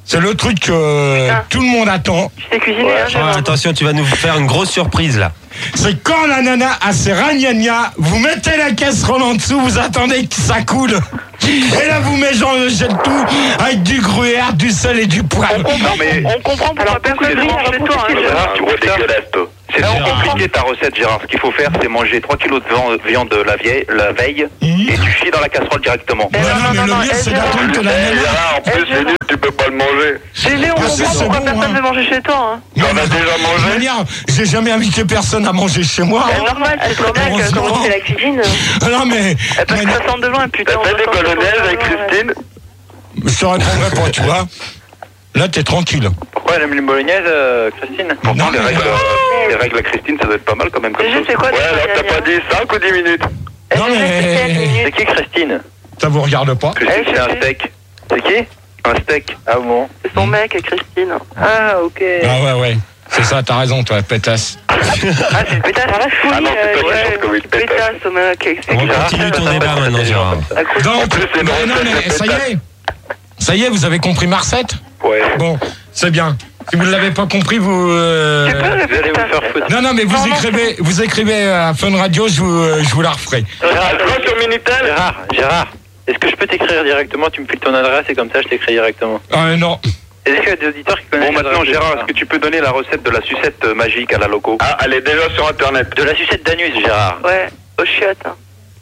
[SPEAKER 8] C'est le truc que euh, tout le monde attend.
[SPEAKER 1] Tu t'es cuisiné, hein,
[SPEAKER 9] Oh,
[SPEAKER 1] Gérard.
[SPEAKER 9] attention, tu vas nous faire une grosse surprise là.
[SPEAKER 8] C'est quand la nana a ses ragnagnas, vous mettez la casserole en dessous, vous attendez que ça coule. Et là, vous mélangez tout avec du gruyère, du sel et du poivre.
[SPEAKER 1] Non, mais on comprend pourquoi personne ne mange chez toi, hein, Gérard.
[SPEAKER 5] Gérard, tu vois dégueulasse, toi. C'est trop compliqué ta recette, Gérard. Ce qu'il faut faire, c'est manger trois kilos de viande la, vieille, la veille
[SPEAKER 8] Mmh.
[SPEAKER 5] et tu chies dans la casserole directement.
[SPEAKER 8] Ouais, non, mais le mieux, c'est d'attendre que la
[SPEAKER 5] Eh,
[SPEAKER 8] nana...
[SPEAKER 5] Gérard, en plus, c'est nul, tu peux pas le manger.
[SPEAKER 1] Gélé, on
[SPEAKER 8] Ah, c'est-
[SPEAKER 1] comprend
[SPEAKER 8] c'est
[SPEAKER 1] pourquoi
[SPEAKER 8] bon,
[SPEAKER 1] personne
[SPEAKER 8] hein.
[SPEAKER 1] ne veut manger chez toi, hein.
[SPEAKER 5] On a déjà
[SPEAKER 8] De toute
[SPEAKER 5] mangé.
[SPEAKER 8] manière, j'ai jamais invité personne à manger chez moi.
[SPEAKER 1] C'est normal, c'est ton mec,
[SPEAKER 8] Heureusement.
[SPEAKER 1] comment c'est la cuisine.
[SPEAKER 8] Ah non, mais...
[SPEAKER 1] Parce que
[SPEAKER 8] mais-
[SPEAKER 1] ça sent de loin, putain.
[SPEAKER 5] T'as
[SPEAKER 1] on
[SPEAKER 5] fait des
[SPEAKER 1] doit sentir
[SPEAKER 5] colonaises
[SPEAKER 1] de
[SPEAKER 5] avec
[SPEAKER 1] loin, ouais.
[SPEAKER 5] Christine?
[SPEAKER 8] Je te répondrai pas, tu vois. Là, t'es tranquille.
[SPEAKER 5] Pourquoi elle aime les bolognaises, euh, Christine? Pourtant,
[SPEAKER 8] Non,
[SPEAKER 5] les
[SPEAKER 8] mais-
[SPEAKER 5] règles, euh, les règles à Christine, ça doit être pas mal quand même. Comme
[SPEAKER 1] Déjà,
[SPEAKER 5] chose.
[SPEAKER 1] c'est quoi,
[SPEAKER 5] Ouais,
[SPEAKER 1] des
[SPEAKER 5] alors t'as pas
[SPEAKER 1] bolognaises
[SPEAKER 5] dit cinq ou dix minutes?
[SPEAKER 8] Non, mais...
[SPEAKER 5] C'est qui Christine?
[SPEAKER 8] Ça vous regarde pas.
[SPEAKER 5] Christine,
[SPEAKER 1] Eh,
[SPEAKER 5] c'est un
[SPEAKER 1] je sais.
[SPEAKER 5] steak. C'est qui? Un steak. Ah bon?
[SPEAKER 1] C'est son mec, Christine. Ah, ok.
[SPEAKER 8] Ah ouais, ouais. C'est ça, t'as raison, toi, pétasse.
[SPEAKER 1] Ah, c'est une pétasse. Ah, folie,
[SPEAKER 5] Ah non, c'est
[SPEAKER 1] euh,
[SPEAKER 5] toi qui
[SPEAKER 1] ouais,
[SPEAKER 5] chantes comme une pétasse.
[SPEAKER 1] pétasse, au mec.
[SPEAKER 9] On continue ton débat maintenant, Gérard.
[SPEAKER 8] Donc,
[SPEAKER 5] plus, c'est
[SPEAKER 8] mais
[SPEAKER 5] une
[SPEAKER 8] non,
[SPEAKER 5] recette
[SPEAKER 8] mais
[SPEAKER 5] de
[SPEAKER 8] ça y
[SPEAKER 5] pétasse.
[SPEAKER 8] est. Ça y est, vous avez compris ma recette?
[SPEAKER 5] Ouais.
[SPEAKER 8] Bon, c'est bien. Si vous ne l'avez pas compris, vous... euh,
[SPEAKER 1] Tu peux
[SPEAKER 5] Vous allez
[SPEAKER 1] répéter
[SPEAKER 5] vous
[SPEAKER 1] ta
[SPEAKER 5] faire foutre.
[SPEAKER 8] Non, non, mais vous
[SPEAKER 1] Non, non,
[SPEAKER 8] écrivez, vous écrivez à Fun Radio, je vous, euh, je vous la referai.
[SPEAKER 5] Gérard, toi sur Minitel? Gérard, Gérard, est-ce que je peux t'écrire directement? Tu me files ton adresse et comme ça je t'écris directement.
[SPEAKER 8] Euh, non.
[SPEAKER 5] Est-ce qu'il y a des auditeurs qui connaissent? Bon, maintenant, Gérard, est-ce que tu peux donner la recette de la sucette euh, magique à la loco? Ah, elle est déjà sur Internet. De la sucette d'anus, Gérard.
[SPEAKER 1] Ouais, au chiottes. hein.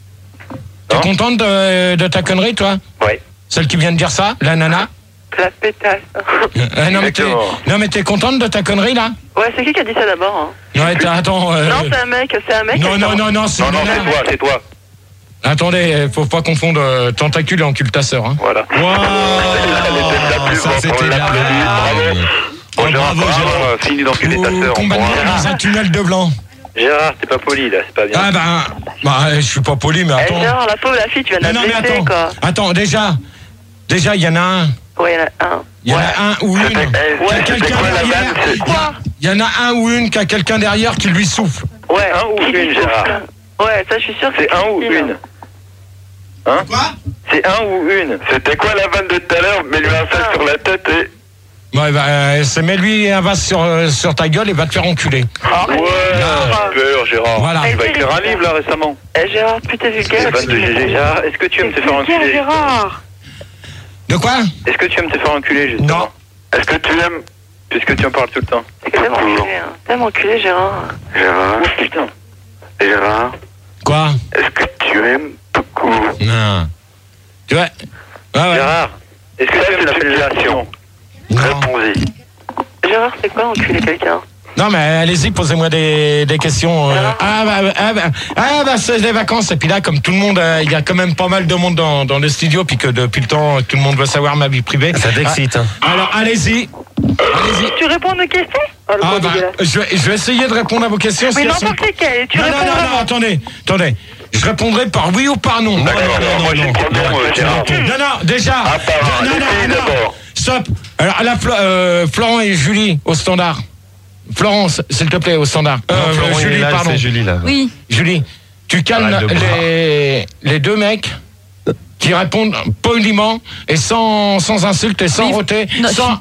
[SPEAKER 8] T'es
[SPEAKER 5] Non.
[SPEAKER 8] contente de, de ta connerie, toi?
[SPEAKER 5] Ouais.
[SPEAKER 8] Celle qui vient de dire ça, la nana?
[SPEAKER 1] La pétasse.
[SPEAKER 8] Euh, non, mais t'es,
[SPEAKER 5] Exactement.
[SPEAKER 8] non, mais t'es contente de ta connerie, là?
[SPEAKER 1] Ouais, c'est qui qui a dit ça d'abord, hein?
[SPEAKER 8] Non, mais t'as- attends... euh,
[SPEAKER 1] Non, c'est un mec, c'est un mec.
[SPEAKER 8] non,
[SPEAKER 1] qui-
[SPEAKER 8] non, non, non, c'est
[SPEAKER 5] Non, non,
[SPEAKER 8] une
[SPEAKER 5] c'est
[SPEAKER 8] nana.
[SPEAKER 5] toi, c'est toi.
[SPEAKER 8] Attendez, faut pas confondre euh, tentacule et encultasseur, hein.
[SPEAKER 5] Voilà.
[SPEAKER 8] Wow,
[SPEAKER 5] Elle était de la plus
[SPEAKER 8] ça
[SPEAKER 5] forte,
[SPEAKER 8] c'était
[SPEAKER 5] on
[SPEAKER 8] la
[SPEAKER 5] l'applaudit, bravo.
[SPEAKER 8] Oh,
[SPEAKER 5] Bon, Gérard,
[SPEAKER 8] bravo,
[SPEAKER 5] bravo,
[SPEAKER 8] Gérard.
[SPEAKER 5] euh, fini d'enculer ta
[SPEAKER 8] Vous
[SPEAKER 5] sœur.
[SPEAKER 8] combattez
[SPEAKER 5] Gérard,
[SPEAKER 8] dans un tunnel de blanc.
[SPEAKER 5] Gérard, t'es pas poli là, c'est pas bien.
[SPEAKER 8] Ah ben, bah, je suis pas poli, mais
[SPEAKER 1] Eh,
[SPEAKER 8] attends.
[SPEAKER 1] Gérard, la pauvre, la fille, tu viens de
[SPEAKER 8] Non,
[SPEAKER 1] la
[SPEAKER 8] non, mais
[SPEAKER 1] blesser,
[SPEAKER 8] attends.
[SPEAKER 1] quoi.
[SPEAKER 8] Attends, déjà, déjà, il y en a un.
[SPEAKER 1] Ouais, il y en a un.
[SPEAKER 8] Il y en a un ou une.
[SPEAKER 5] Eh,
[SPEAKER 8] qui a
[SPEAKER 5] c'était
[SPEAKER 8] quelqu'un
[SPEAKER 5] quoi la
[SPEAKER 8] derrière.
[SPEAKER 5] vanne, c'est-
[SPEAKER 1] Quoi?
[SPEAKER 8] Il y en a un ou une qui a quelqu'un derrière qui lui souffle.
[SPEAKER 1] Ouais.
[SPEAKER 5] un ou
[SPEAKER 1] Qui
[SPEAKER 5] une,
[SPEAKER 1] dit
[SPEAKER 5] Gérard?
[SPEAKER 1] ça? Ouais, ça, je suis sûr que
[SPEAKER 5] C'est un ou
[SPEAKER 1] Christine.
[SPEAKER 5] une? Hein?
[SPEAKER 8] Quoi?
[SPEAKER 5] C'est un ou une? C'était quoi la vanne de tout à l'heure? Mets-lui un sac sur la tête et...
[SPEAKER 8] Ouais, bah, euh, c'est mets-lui un vase sur, euh, sur ta gueule et va te faire enculer.
[SPEAKER 1] Arrête.
[SPEAKER 5] Ouais,
[SPEAKER 1] Gérard.
[SPEAKER 5] super, Gérard.
[SPEAKER 8] Voilà.
[SPEAKER 5] Tu vas écrire un livre là récemment.
[SPEAKER 1] Eh, Gérard, putain, vulgaire.
[SPEAKER 5] Les vannes de G G. Gérard, est-ce que tu aimes te faire
[SPEAKER 1] Vulgaire,
[SPEAKER 5] enculer?
[SPEAKER 1] Gérard.
[SPEAKER 8] De quoi?
[SPEAKER 5] Est-ce que tu aimes te faire enculer justement?
[SPEAKER 8] Non.
[SPEAKER 5] Est-ce que tu aimes? Puisque tu en parles tout le temps.
[SPEAKER 1] C'est que t'aimes enculé, hein. T'aimes enculé, Gérard.
[SPEAKER 5] Gérard. Oh putain. Gérard,
[SPEAKER 8] Quoi?
[SPEAKER 5] est-ce que tu aimes beaucoup?
[SPEAKER 8] Non. Tu vois? Ah ouais.
[SPEAKER 5] Gérard, est-ce que tu aimes la fellation?
[SPEAKER 8] Non.
[SPEAKER 5] Réponds-y.
[SPEAKER 1] Gérard, c'est quoi enculer quelqu'un?
[SPEAKER 8] Non, mais allez-y, posez-moi des, des questions. euh. Ah, bah, ah, bah, ah, bah, c'est les vacances. Et puis là, comme tout le monde, euh, il y a quand même pas mal de monde dans, dans le studio, puis que depuis le temps, tout le monde veut savoir ma vie privée.
[SPEAKER 9] Ça t'excite, hein.
[SPEAKER 8] Ah, alors, allez-y. Allez-y.
[SPEAKER 1] Tu réponds à nos questions? Oh, le
[SPEAKER 8] Ah,
[SPEAKER 1] gros
[SPEAKER 8] bah,
[SPEAKER 1] dégueulasse.
[SPEAKER 8] je, vais, je vais essayer de répondre à vos questions.
[SPEAKER 1] Mais
[SPEAKER 8] si elles sont-
[SPEAKER 1] n'importe lesquelles. Tu
[SPEAKER 8] Non, non,
[SPEAKER 1] réponds
[SPEAKER 8] non, non,
[SPEAKER 1] vraiment.
[SPEAKER 8] attendez, attendez. Je répondrai par oui ou par non.
[SPEAKER 5] D'accord,
[SPEAKER 8] non,
[SPEAKER 5] alors
[SPEAKER 8] non,
[SPEAKER 5] moi
[SPEAKER 8] non,
[SPEAKER 5] j'ai
[SPEAKER 8] non.
[SPEAKER 5] le pronom, euh, Gérard.
[SPEAKER 8] Non, non, déjà.
[SPEAKER 5] Ah, pas
[SPEAKER 8] non,
[SPEAKER 5] les
[SPEAKER 8] non,
[SPEAKER 5] filles
[SPEAKER 8] non,
[SPEAKER 5] d'abord.
[SPEAKER 8] Stop. Alors, à la Flo- euh, Florent et Julie au standard. Florence, s'il te plaît, au standard.
[SPEAKER 9] Non,
[SPEAKER 8] Euh,
[SPEAKER 9] Florent, il est
[SPEAKER 8] Julie,
[SPEAKER 9] là,
[SPEAKER 8] pardon.
[SPEAKER 9] c'est Julie là.
[SPEAKER 10] Oui.
[SPEAKER 8] Julie, tu calmes
[SPEAKER 9] Arrête de
[SPEAKER 8] les, les deux mecs qui répondent poliment et sans, sans insulte et sans
[SPEAKER 10] Oui,
[SPEAKER 8] roter.
[SPEAKER 10] non,
[SPEAKER 8] Sans,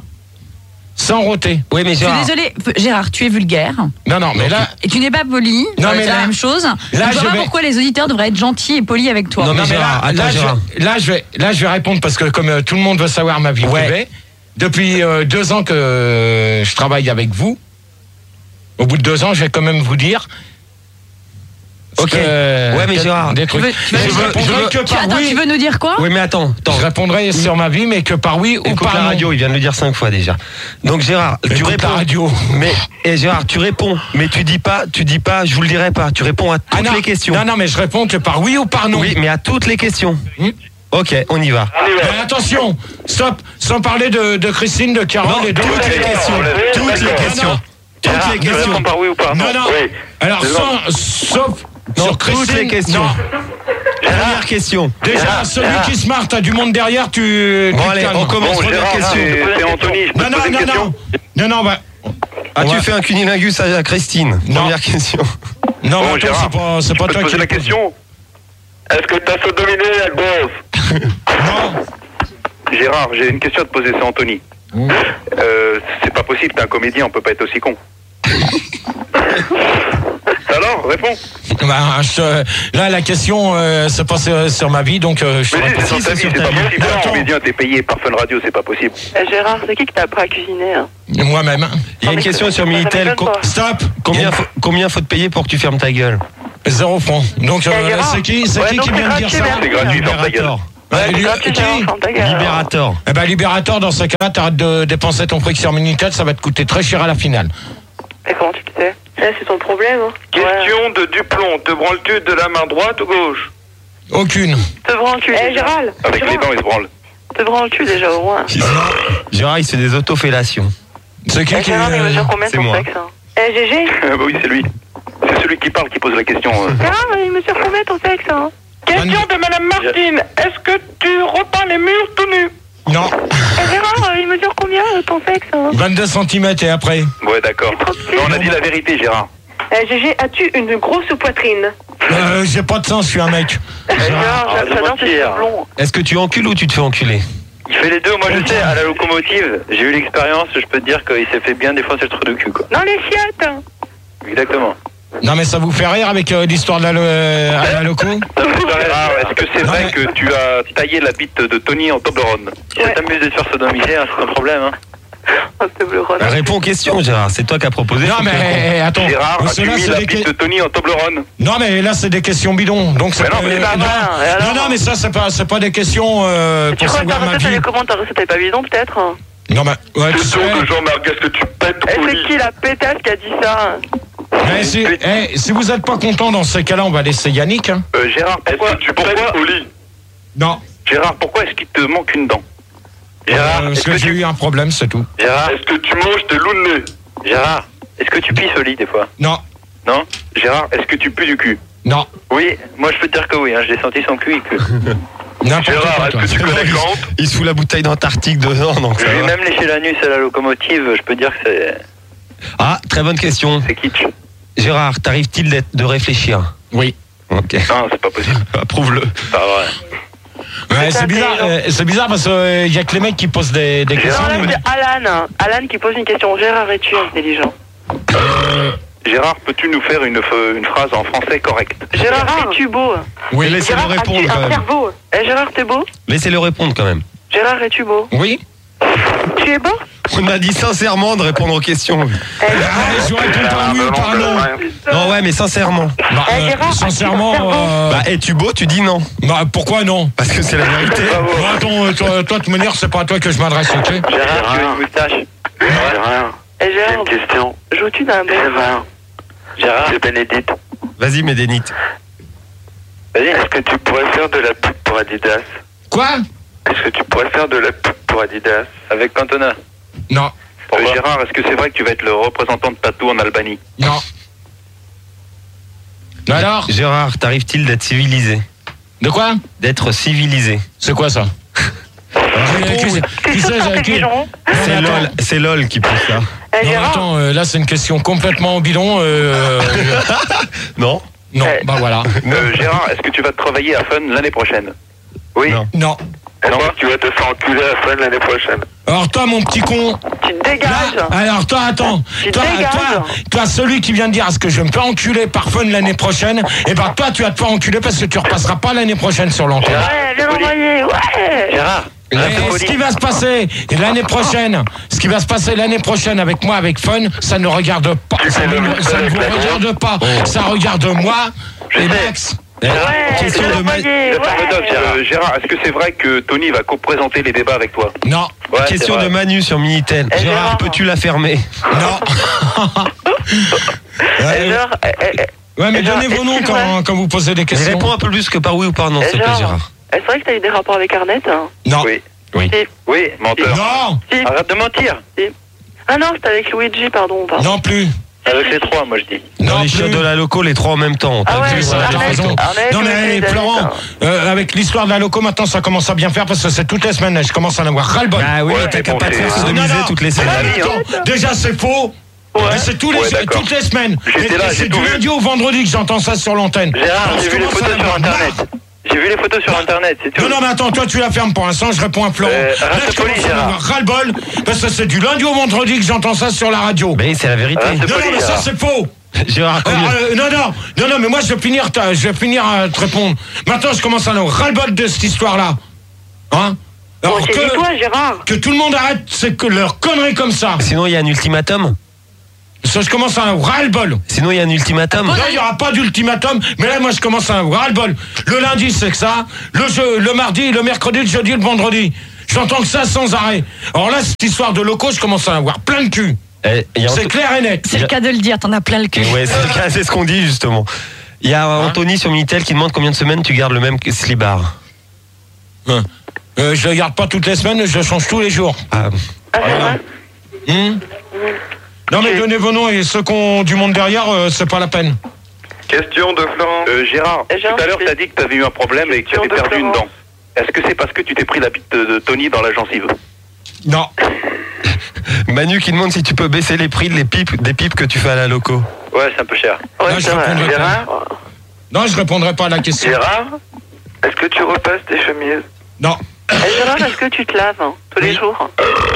[SPEAKER 8] sans roter.
[SPEAKER 9] Oui, mais
[SPEAKER 10] Je suis
[SPEAKER 9] Gérard.
[SPEAKER 10] désolée, Gérard, tu es vulgaire.
[SPEAKER 8] Non, non, mais là.
[SPEAKER 10] Et tu n'es pas poli.
[SPEAKER 8] Non,
[SPEAKER 10] Euh,
[SPEAKER 8] mais
[SPEAKER 10] c'est
[SPEAKER 8] là-
[SPEAKER 10] la même chose.
[SPEAKER 8] là,
[SPEAKER 10] je vois
[SPEAKER 8] je
[SPEAKER 10] pas
[SPEAKER 8] vais-
[SPEAKER 10] pourquoi les auditeurs devraient être gentils et polis avec toi.
[SPEAKER 9] Non, mais
[SPEAKER 8] Non, mais
[SPEAKER 9] Gérard,
[SPEAKER 8] là,
[SPEAKER 9] attends,
[SPEAKER 8] là, je,
[SPEAKER 9] Gérard.
[SPEAKER 8] vais- là, je vais, là, je vais répondre parce que comme euh, tout le monde veut savoir ma vie
[SPEAKER 9] Ouais.
[SPEAKER 8] privée, depuis euh, deux ans que euh, je travaille avec vous, au bout de deux ans, je vais quand même vous dire.
[SPEAKER 9] Ok.
[SPEAKER 8] que-
[SPEAKER 9] Ouais, mais
[SPEAKER 8] que-
[SPEAKER 9] Gérard,
[SPEAKER 8] des
[SPEAKER 10] Tu
[SPEAKER 8] trucs.
[SPEAKER 10] veux, tu veux-
[SPEAKER 8] je
[SPEAKER 9] je veux-
[SPEAKER 8] répondrai
[SPEAKER 9] je veux-
[SPEAKER 8] que
[SPEAKER 10] tu,
[SPEAKER 8] par
[SPEAKER 10] attends,
[SPEAKER 8] oui.
[SPEAKER 10] tu veux nous dire quoi?
[SPEAKER 9] Oui, mais attends, attends.
[SPEAKER 8] Je répondrai sur ma vie, mais que par oui ou
[SPEAKER 9] Écoute
[SPEAKER 8] par
[SPEAKER 9] la
[SPEAKER 8] non.
[SPEAKER 9] radio, il vient de le dire cinq fois déjà. Donc Gérard, tu
[SPEAKER 8] Écoute
[SPEAKER 9] réponds.
[SPEAKER 8] la radio.
[SPEAKER 9] Mais et Gérard, tu réponds, mais tu dis pas, tu dis pas, je vous le dirai pas. Tu réponds à toutes
[SPEAKER 8] Ah non,
[SPEAKER 9] les questions.
[SPEAKER 8] Non, non, mais je réponds que par oui ou par non.
[SPEAKER 9] Oui, mais à toutes les questions.
[SPEAKER 8] Hmm.
[SPEAKER 9] Ok, on y va.
[SPEAKER 8] Mais attention, stop, sans parler de, de Christine, de Carole
[SPEAKER 9] Non,
[SPEAKER 8] et de
[SPEAKER 9] toutes
[SPEAKER 8] l'autre.
[SPEAKER 9] les questions. Toutes les questions. Toutes
[SPEAKER 5] Gérard,
[SPEAKER 9] les
[SPEAKER 5] tu
[SPEAKER 9] questions.
[SPEAKER 5] réponds par oui ou par non?
[SPEAKER 8] Non, non.
[SPEAKER 5] Oui.
[SPEAKER 8] Alors,
[SPEAKER 5] Non.
[SPEAKER 8] sans, sauf
[SPEAKER 9] Non,
[SPEAKER 8] sur
[SPEAKER 9] toutes
[SPEAKER 8] Christine.
[SPEAKER 9] les questions.
[SPEAKER 8] Non.
[SPEAKER 9] Première question.
[SPEAKER 8] Déjà,
[SPEAKER 5] Gérard,
[SPEAKER 8] celui
[SPEAKER 5] Gérard.
[SPEAKER 8] qui se marre, t'as du monde derrière, tu.
[SPEAKER 9] Bon
[SPEAKER 8] tu te
[SPEAKER 9] allez,
[SPEAKER 8] calmes.
[SPEAKER 9] on commence.
[SPEAKER 5] Bon,
[SPEAKER 9] Première
[SPEAKER 5] Gérard,
[SPEAKER 9] question.
[SPEAKER 5] c'est c'est Anthony, je peux
[SPEAKER 8] Non,
[SPEAKER 5] te
[SPEAKER 8] non,
[SPEAKER 5] poser une
[SPEAKER 8] non,
[SPEAKER 5] question?
[SPEAKER 8] non. Non, non, bah.
[SPEAKER 9] As-tu
[SPEAKER 8] Ouais.
[SPEAKER 9] fait un cunilingus à Christine?
[SPEAKER 8] Non.
[SPEAKER 9] Première question.
[SPEAKER 8] Non,
[SPEAKER 5] Bon,
[SPEAKER 8] mais attends,
[SPEAKER 5] Gérard,
[SPEAKER 8] c'est pas, c'est
[SPEAKER 5] je
[SPEAKER 8] pas
[SPEAKER 5] peux te
[SPEAKER 8] toi
[SPEAKER 5] poser
[SPEAKER 8] qui.
[SPEAKER 5] la question? Est-ce que t'as sodominé la grosse?
[SPEAKER 8] Non.
[SPEAKER 5] Gérard, j'ai une question à te poser, c'est Anthony. Euh, c'est pas possible, t'es un comédien, on peut pas être aussi con. Alors, réponds.
[SPEAKER 8] Bah, je, là, la question, euh, c'est pas sur, sur ma vie, donc euh, je
[SPEAKER 5] Mais
[SPEAKER 8] te
[SPEAKER 5] si,
[SPEAKER 8] réponds.
[SPEAKER 5] c'est sur ta vie, c'est pas possible. T'es un comédien, t'es payé par Fun Radio, c'est pas possible.
[SPEAKER 1] Eh, Gérard, c'est qui qui t'a appris à cuisiner hein?
[SPEAKER 8] Moi-même.
[SPEAKER 9] Il y a une question sur Minitel. Co-
[SPEAKER 8] Stop.
[SPEAKER 9] Combien faut, combien faut te payer pour que tu fermes ta gueule?
[SPEAKER 8] Zéro franc. Donc, euh,
[SPEAKER 1] Eh, Gérard.
[SPEAKER 8] c'est qui, c'est
[SPEAKER 1] Ouais,
[SPEAKER 8] qui
[SPEAKER 1] donc
[SPEAKER 8] qui
[SPEAKER 1] c'est
[SPEAKER 8] vient de dire
[SPEAKER 1] gratuit,
[SPEAKER 8] ça?
[SPEAKER 1] merci.
[SPEAKER 5] C'est gratuit, ferme ta gueule.
[SPEAKER 9] Libérator.
[SPEAKER 8] Bah,
[SPEAKER 1] Ouais,
[SPEAKER 8] lui-
[SPEAKER 1] c'est gratuit,
[SPEAKER 8] qui
[SPEAKER 1] Gérard, ferme ta gueule, alors.
[SPEAKER 9] Libérator.
[SPEAKER 8] Eh ben, Libérator, dans ce cas-là, t'arrêtes de dépenser ton prix sur Minitel, ça va te coûter très cher à la finale.
[SPEAKER 1] Et comment tu le sais? Ça, c'est ton problème. Hein.
[SPEAKER 5] Question de Duplon, te branles-tu de la main droite ou gauche?
[SPEAKER 8] Aucune.
[SPEAKER 1] Te branles-tu
[SPEAKER 11] Eh,
[SPEAKER 1] déjà?
[SPEAKER 11] Gérald.
[SPEAKER 5] Avec les dents, il se branle.
[SPEAKER 1] Te branles-tu déjà au moins?
[SPEAKER 9] Gérard, il se fait des autofellations.
[SPEAKER 8] C'est qui
[SPEAKER 1] Eh,
[SPEAKER 8] qui.
[SPEAKER 1] Gérard, il
[SPEAKER 8] euh,
[SPEAKER 1] mesure combien
[SPEAKER 9] c'est
[SPEAKER 1] ton
[SPEAKER 9] moi.
[SPEAKER 1] sexe hein?
[SPEAKER 11] Eh, Gégé.
[SPEAKER 5] Ah bah oui, c'est lui. C'est celui qui parle qui pose la question. euh.
[SPEAKER 1] Gérard, il mesure combien ton sexe hein?
[SPEAKER 8] Question
[SPEAKER 1] de Madame Martine. Est-ce que tu repeins les murs tout nus?
[SPEAKER 8] Non.
[SPEAKER 1] Eh, Gérard, il mesure combien euh, ton sexe hein?
[SPEAKER 8] vingt-deux centimètres et après.
[SPEAKER 5] Ouais, d'accord. Non, on a dit la vérité, Gérard.
[SPEAKER 11] Eh, Gégé, as-tu une grosse poitrine?
[SPEAKER 8] Euh, j'ai pas de sens, je suis un mec.
[SPEAKER 1] Eh, Gérard,
[SPEAKER 5] arrête de
[SPEAKER 1] j'adore tes
[SPEAKER 5] mentir.
[SPEAKER 1] cheveux blonds.
[SPEAKER 9] Est-ce que tu encules ou tu te fais enculer?
[SPEAKER 5] Il fait les deux, moi je sais, à la locomotive, j'ai eu l'expérience, je peux te dire qu'il s'est fait bien défoncer le trou de cul, quoi.
[SPEAKER 1] Non, les chiottes hein.
[SPEAKER 5] Exactement.
[SPEAKER 8] Non, mais ça vous fait rire avec euh, l'histoire de la, lo- euh, à la loco?
[SPEAKER 5] Gérard, est-ce que c'est
[SPEAKER 8] Non,
[SPEAKER 5] vrai
[SPEAKER 8] mais-
[SPEAKER 5] que tu as taillé la bite de Tony en Toblerone? Si ça t'amuse de te faire sodomiser, hein, c'est un problème, hein.
[SPEAKER 1] Oh, c'est bleu rose.
[SPEAKER 9] Bah, réponds aux questions, Gérard. C'est toi qui as proposé.
[SPEAKER 8] Non,
[SPEAKER 9] faut que tu répondes.
[SPEAKER 8] mais attends.
[SPEAKER 5] Gérard,
[SPEAKER 8] Parce que
[SPEAKER 5] as-tu
[SPEAKER 8] là,
[SPEAKER 5] mis
[SPEAKER 8] c'est
[SPEAKER 5] la
[SPEAKER 8] des
[SPEAKER 5] bite
[SPEAKER 8] que-
[SPEAKER 5] de Tony en Toblerone?
[SPEAKER 8] Non, mais là, c'est des questions bidons. Donc, c'est
[SPEAKER 5] Mais non,
[SPEAKER 8] pas-
[SPEAKER 5] mais c'est
[SPEAKER 8] euh,
[SPEAKER 5] pas
[SPEAKER 8] non,
[SPEAKER 1] vrai, et alors
[SPEAKER 8] non, non, mais ça, c'est pas, c'est pas des questions euh,
[SPEAKER 1] Tu
[SPEAKER 8] pour
[SPEAKER 1] crois que ta
[SPEAKER 8] savoir ma
[SPEAKER 1] recette, elle
[SPEAKER 8] vie.
[SPEAKER 1] est comment ta recette? Elle est pas bidon peut-être hein?
[SPEAKER 8] Non, mais. Ouais, tu sais.
[SPEAKER 5] Jean-Marc, est-ce que tu pètes
[SPEAKER 1] Eh, c'est qui la pétasse qui a dit ça?
[SPEAKER 8] Mais si, eh, si vous êtes pas content dans ces cas-là, on va laisser Yannick. Hein.
[SPEAKER 5] Euh, Gérard, pourquoi tu pourquoi au lit?
[SPEAKER 8] Non.
[SPEAKER 5] Gérard, pourquoi est-ce qu'il te manque une dent? Gérard,
[SPEAKER 8] Euh, parce
[SPEAKER 5] est-ce
[SPEAKER 8] que
[SPEAKER 5] que
[SPEAKER 8] j'ai
[SPEAKER 5] tu...
[SPEAKER 8] eu un problème, c'est tout.
[SPEAKER 5] Gérard, est-ce que tu manges tes loups de nez? Gérard, est-ce que tu pisses au lit des fois?
[SPEAKER 8] Non.
[SPEAKER 5] Non? Gérard, est-ce que tu pues du cul?
[SPEAKER 8] Non.
[SPEAKER 5] Oui, moi je peux te dire que oui, hein, je l'ai senti son cul et que...
[SPEAKER 8] N'importe
[SPEAKER 5] Gérard,
[SPEAKER 8] quoi,
[SPEAKER 5] est-ce
[SPEAKER 8] toi.
[SPEAKER 5] que tu connais Kant?
[SPEAKER 9] Il se fout la bouteille d'Antarctique dedans, donc ça
[SPEAKER 5] J'ai
[SPEAKER 9] va.
[SPEAKER 5] même léché l'anus à la locomotive, je peux te dire que c'est...
[SPEAKER 9] Ah, très bonne question.
[SPEAKER 5] C'est kitsch.
[SPEAKER 9] Gérard, t'arrive-t-il d'être- de réfléchir?
[SPEAKER 8] Oui.
[SPEAKER 9] Ok.
[SPEAKER 5] Non, c'est pas possible.
[SPEAKER 9] Approuve-le.
[SPEAKER 5] C'est pas vrai.
[SPEAKER 8] Ouais, c'est bizarre, euh, c'est bizarre parce qu'il y a que les mecs qui posent des, des questions.
[SPEAKER 1] Non, là,
[SPEAKER 8] mais-
[SPEAKER 1] c'est Alan. Alan qui pose une question. Gérard, es-tu intelligent?
[SPEAKER 5] Gérard, peux-tu nous faire une, f- une phrase en français correcte?
[SPEAKER 1] Gérard, es-tu beau?
[SPEAKER 8] Oui.
[SPEAKER 9] Laissez-le
[SPEAKER 1] Gérard,
[SPEAKER 9] répondre
[SPEAKER 1] as-tu
[SPEAKER 9] quand
[SPEAKER 1] un
[SPEAKER 9] même.
[SPEAKER 1] cerveau? Eh, Gérard, t'es beau?
[SPEAKER 9] Laissez-le répondre quand même.
[SPEAKER 1] Gérard, es-tu beau?
[SPEAKER 8] Oui.
[SPEAKER 1] Tu es beau?
[SPEAKER 9] On a dit sincèrement de répondre aux questions.
[SPEAKER 1] Eh,
[SPEAKER 8] Ah, je réponds par oui ou par non.
[SPEAKER 9] Non, ouais, mais sincèrement.
[SPEAKER 8] Bah,
[SPEAKER 1] Eh,
[SPEAKER 8] euh,
[SPEAKER 1] Gérard,
[SPEAKER 8] sincèrement.
[SPEAKER 1] as-tu un cerveau
[SPEAKER 8] euh,
[SPEAKER 9] Bah, es-tu beau? Tu dis non.
[SPEAKER 8] bah, pourquoi non?
[SPEAKER 9] Parce que c'est la vérité.
[SPEAKER 8] Bon, attends, euh, toi, toi, de toute manière, c'est pas à toi que je m'adresse, ok?
[SPEAKER 5] Gérard, tu as une moustache? Gérard,
[SPEAKER 1] Eh, Gérard,
[SPEAKER 5] question.
[SPEAKER 1] joues-tu d'un bec?
[SPEAKER 5] Gérard, c'est Bénédicte.
[SPEAKER 9] Vas-y, Médénite.
[SPEAKER 5] Vas-y. Est-ce que tu pourrais faire de la pub pour Adidas?
[SPEAKER 8] Quoi?
[SPEAKER 5] Est-ce que tu pourrais faire de la pub pour Adidas? Avec Cantona?
[SPEAKER 8] Non.
[SPEAKER 5] Euh, Gérard, est-ce que c'est vrai que tu vas être le représentant de Patou en Albanie?
[SPEAKER 8] Non. Alors?
[SPEAKER 9] Gérard, t'arrive-t-il d'être civilisé?
[SPEAKER 8] De quoi?
[SPEAKER 9] D'être civilisé.
[SPEAKER 8] C'est quoi ça? Qui- qui-
[SPEAKER 1] T'es
[SPEAKER 8] qui
[SPEAKER 1] sûr
[SPEAKER 8] c'est,
[SPEAKER 1] que c'est
[SPEAKER 8] qui-
[SPEAKER 1] pigeon?
[SPEAKER 9] C'est
[SPEAKER 8] attends.
[SPEAKER 9] LOL, c'est LOL qui pose ça.
[SPEAKER 1] Eh,
[SPEAKER 8] Non,
[SPEAKER 1] Gérard,
[SPEAKER 8] attends, euh, là, c'est une question complètement bidon. Euh,
[SPEAKER 9] Non?
[SPEAKER 8] non,
[SPEAKER 1] Eh.
[SPEAKER 8] bah voilà.
[SPEAKER 5] Euh, Gérard, est-ce que tu vas travailler à Fun l'année prochaine? Oui.
[SPEAKER 9] Non.
[SPEAKER 8] Non.
[SPEAKER 5] Est-ce que tu vas te faire enculer à Fun l'année prochaine?
[SPEAKER 8] Alors toi, mon petit con,
[SPEAKER 1] tu te dégages.
[SPEAKER 8] là, alors toi, attends,
[SPEAKER 1] Tu
[SPEAKER 8] toi,
[SPEAKER 1] dégages.
[SPEAKER 8] toi, toi, celui qui vient de dire est-ce que je me fais enculer par Fun l'année prochaine, et ben toi, tu vas te faire enculer parce que tu repasseras pas l'année prochaine sur l'antenne.
[SPEAKER 1] Ouais, viens l'envoyer, ouais.
[SPEAKER 5] Gérard,
[SPEAKER 8] Et ce qui va se passer l'année prochaine, ce qui va se passer l'année prochaine avec moi, avec Fun, ça ne regarde pas, ça ne, ça ne vous regarde pas, ça regarde moi et Max.
[SPEAKER 1] Ouais,
[SPEAKER 9] Question
[SPEAKER 1] viens
[SPEAKER 9] de ma-
[SPEAKER 1] l'envoyer, ouais.
[SPEAKER 5] Euh, Gérard, est-ce que c'est vrai que Tony va co-présenter les débats avec toi?
[SPEAKER 8] Non,
[SPEAKER 5] Ouais, c'est
[SPEAKER 9] Question
[SPEAKER 5] vrai.
[SPEAKER 9] de Manu sur Minitel.
[SPEAKER 1] Eh,
[SPEAKER 9] Gérard,
[SPEAKER 1] Gérard.
[SPEAKER 9] peux-tu la fermer?
[SPEAKER 8] non.
[SPEAKER 1] Eh,
[SPEAKER 8] Ouais,
[SPEAKER 1] Gérard, eh, eh, eh,
[SPEAKER 8] ouais, mais
[SPEAKER 1] Eh, Gérard,
[SPEAKER 8] donnez vos noms
[SPEAKER 1] excuse-moi.
[SPEAKER 8] quand, quand vous posez des questions.
[SPEAKER 9] Réponds un peu plus que par oui ou par non, s'il te plaît,
[SPEAKER 1] Gérard.
[SPEAKER 9] Gérard.
[SPEAKER 1] eh, c'est vrai que t'as eu des rapports avec Arnett hein?
[SPEAKER 8] Non.
[SPEAKER 5] Oui.
[SPEAKER 9] Oui.
[SPEAKER 1] Si.
[SPEAKER 5] Oui, menteur.
[SPEAKER 8] Non,
[SPEAKER 1] Si.
[SPEAKER 5] Arrête de mentir.
[SPEAKER 1] Ah non, c'était avec Luigi, pardon. pardon.
[SPEAKER 8] non plus.
[SPEAKER 5] Avec les trois, moi je dis.
[SPEAKER 9] Dans
[SPEAKER 8] Non
[SPEAKER 9] les
[SPEAKER 8] plus.
[SPEAKER 9] chiottes de la loco, les trois en même temps.
[SPEAKER 1] Ah
[SPEAKER 9] T'as
[SPEAKER 1] ouais,
[SPEAKER 9] vu,
[SPEAKER 8] ça,
[SPEAKER 9] voilà,
[SPEAKER 8] t'as
[SPEAKER 1] Arnett,
[SPEAKER 8] raison.
[SPEAKER 1] Arnett,
[SPEAKER 8] Non
[SPEAKER 1] Luigi,
[SPEAKER 8] mais
[SPEAKER 1] David,
[SPEAKER 8] Florent,
[SPEAKER 1] hein.
[SPEAKER 8] euh, avec l'histoire de la loco, maintenant ça commence à bien faire parce que c'est toutes les semaines, je commence à en avoir ras-le-bol.
[SPEAKER 9] Ah oui,
[SPEAKER 5] Ouais,
[SPEAKER 9] t'as
[SPEAKER 5] mais
[SPEAKER 9] qu'à
[SPEAKER 5] bon,
[SPEAKER 9] pas te
[SPEAKER 5] c'est-
[SPEAKER 9] faire
[SPEAKER 5] Ah,
[SPEAKER 9] sodomiser
[SPEAKER 8] non, non.
[SPEAKER 9] toutes les
[SPEAKER 8] Ah,
[SPEAKER 9] semaines.
[SPEAKER 8] mais attends, déjà c'est faux. Mais c'est tous les,
[SPEAKER 5] Ouais, d'accord.
[SPEAKER 8] toutes les semaines.
[SPEAKER 5] J'étais
[SPEAKER 8] Et-
[SPEAKER 5] là,
[SPEAKER 8] et
[SPEAKER 5] j'ai
[SPEAKER 8] c'est
[SPEAKER 5] tout
[SPEAKER 8] du
[SPEAKER 5] vu.
[SPEAKER 8] lundi au vendredi que j'entends ça sur l'antenne.
[SPEAKER 5] Gérard,
[SPEAKER 8] Alors,
[SPEAKER 5] j'ai
[SPEAKER 8] je
[SPEAKER 5] vu les
[SPEAKER 8] commence à
[SPEAKER 5] photos
[SPEAKER 8] en
[SPEAKER 5] sur
[SPEAKER 8] avoir
[SPEAKER 5] Internet.
[SPEAKER 8] marre.
[SPEAKER 5] J'ai vu les photos sur internet, c'est tout.
[SPEAKER 8] Non, non, mais attends, toi tu la fermes pour l'instant, je réponds à Florent.
[SPEAKER 5] Euh,
[SPEAKER 8] Là, je commence à avoir ras-le-bol, parce que c'est du lundi au vendredi que j'entends ça sur la radio.
[SPEAKER 9] Mais c'est la vérité.
[SPEAKER 5] Ah,
[SPEAKER 8] non, non, mais ça c'est faux.
[SPEAKER 9] Gérard,
[SPEAKER 8] Euh, euh, non, non, non, non, mais moi je vais finir, ta- je vais finir à te répondre. Maintenant, je commence à avoir ras-le-bol de cette histoire-là. Hein? Alors
[SPEAKER 11] Bon,
[SPEAKER 8] que,
[SPEAKER 11] saisis-toi, Gérard.
[SPEAKER 8] que tout le monde arrête c'est que leur connerie comme ça.
[SPEAKER 9] Sinon, il y a un ultimatum.
[SPEAKER 8] Ça, je commence à avoir ras-le-bol.
[SPEAKER 9] Sinon, il y a un ultimatum.
[SPEAKER 8] Non, il n'y aura pas d'ultimatum, mais là, moi, je commence à avoir ras-le-bol. Le lundi, c'est que ça. Le, jeu, le mardi, le mercredi, le jeudi, le vendredi. J'entends que ça sans arrêt. Alors là, cette histoire de locaux, je commence à en avoir plein le cul.
[SPEAKER 9] Eh, il y a
[SPEAKER 8] C'est
[SPEAKER 9] Anto-
[SPEAKER 8] clair et net.
[SPEAKER 10] C'est le cas de le dire, t'en as plein le cul.
[SPEAKER 9] Ouais, c'est le cas, c'est ce qu'on dit justement. Il y a Anthony sur Minitel qui demande combien de semaines tu gardes le même slibard.
[SPEAKER 8] Hein. Euh, je le garde pas toutes les semaines, je le change tous les jours.
[SPEAKER 9] Ah,
[SPEAKER 11] Ah, c'est vrai.
[SPEAKER 8] Hum non, mais donnez vos noms et ceux qui ont du monde derrière, euh, c'est pas la peine.
[SPEAKER 5] Question de Florent. Euh, Gérard,
[SPEAKER 11] Eh, Gérard,
[SPEAKER 5] tout à l'heure,
[SPEAKER 11] c'est-
[SPEAKER 5] t'as dit que t'avais eu un problème et que
[SPEAKER 11] Question
[SPEAKER 5] t'avais
[SPEAKER 11] de
[SPEAKER 5] perdu une
[SPEAKER 11] Florent.
[SPEAKER 5] dent. Est-ce que c'est parce que tu t'es pris la bite de, de Tony dans la gencive?
[SPEAKER 8] Non.
[SPEAKER 9] Manu qui demande si tu peux baisser les prix de les pipes, des pipes que tu fais à la loco.
[SPEAKER 5] Ouais, c'est un peu cher.
[SPEAKER 11] Ouais,
[SPEAKER 8] Là, je
[SPEAKER 11] c'est vrai.
[SPEAKER 8] répondrai pas.
[SPEAKER 5] Gérard
[SPEAKER 8] Non, je répondrai pas à la question.
[SPEAKER 5] Gérard, est-ce que tu repasses tes chemises?
[SPEAKER 8] Non.
[SPEAKER 1] Eh, Gérard, est-ce que tu te laves hein, tous les
[SPEAKER 8] Oui.
[SPEAKER 1] jours?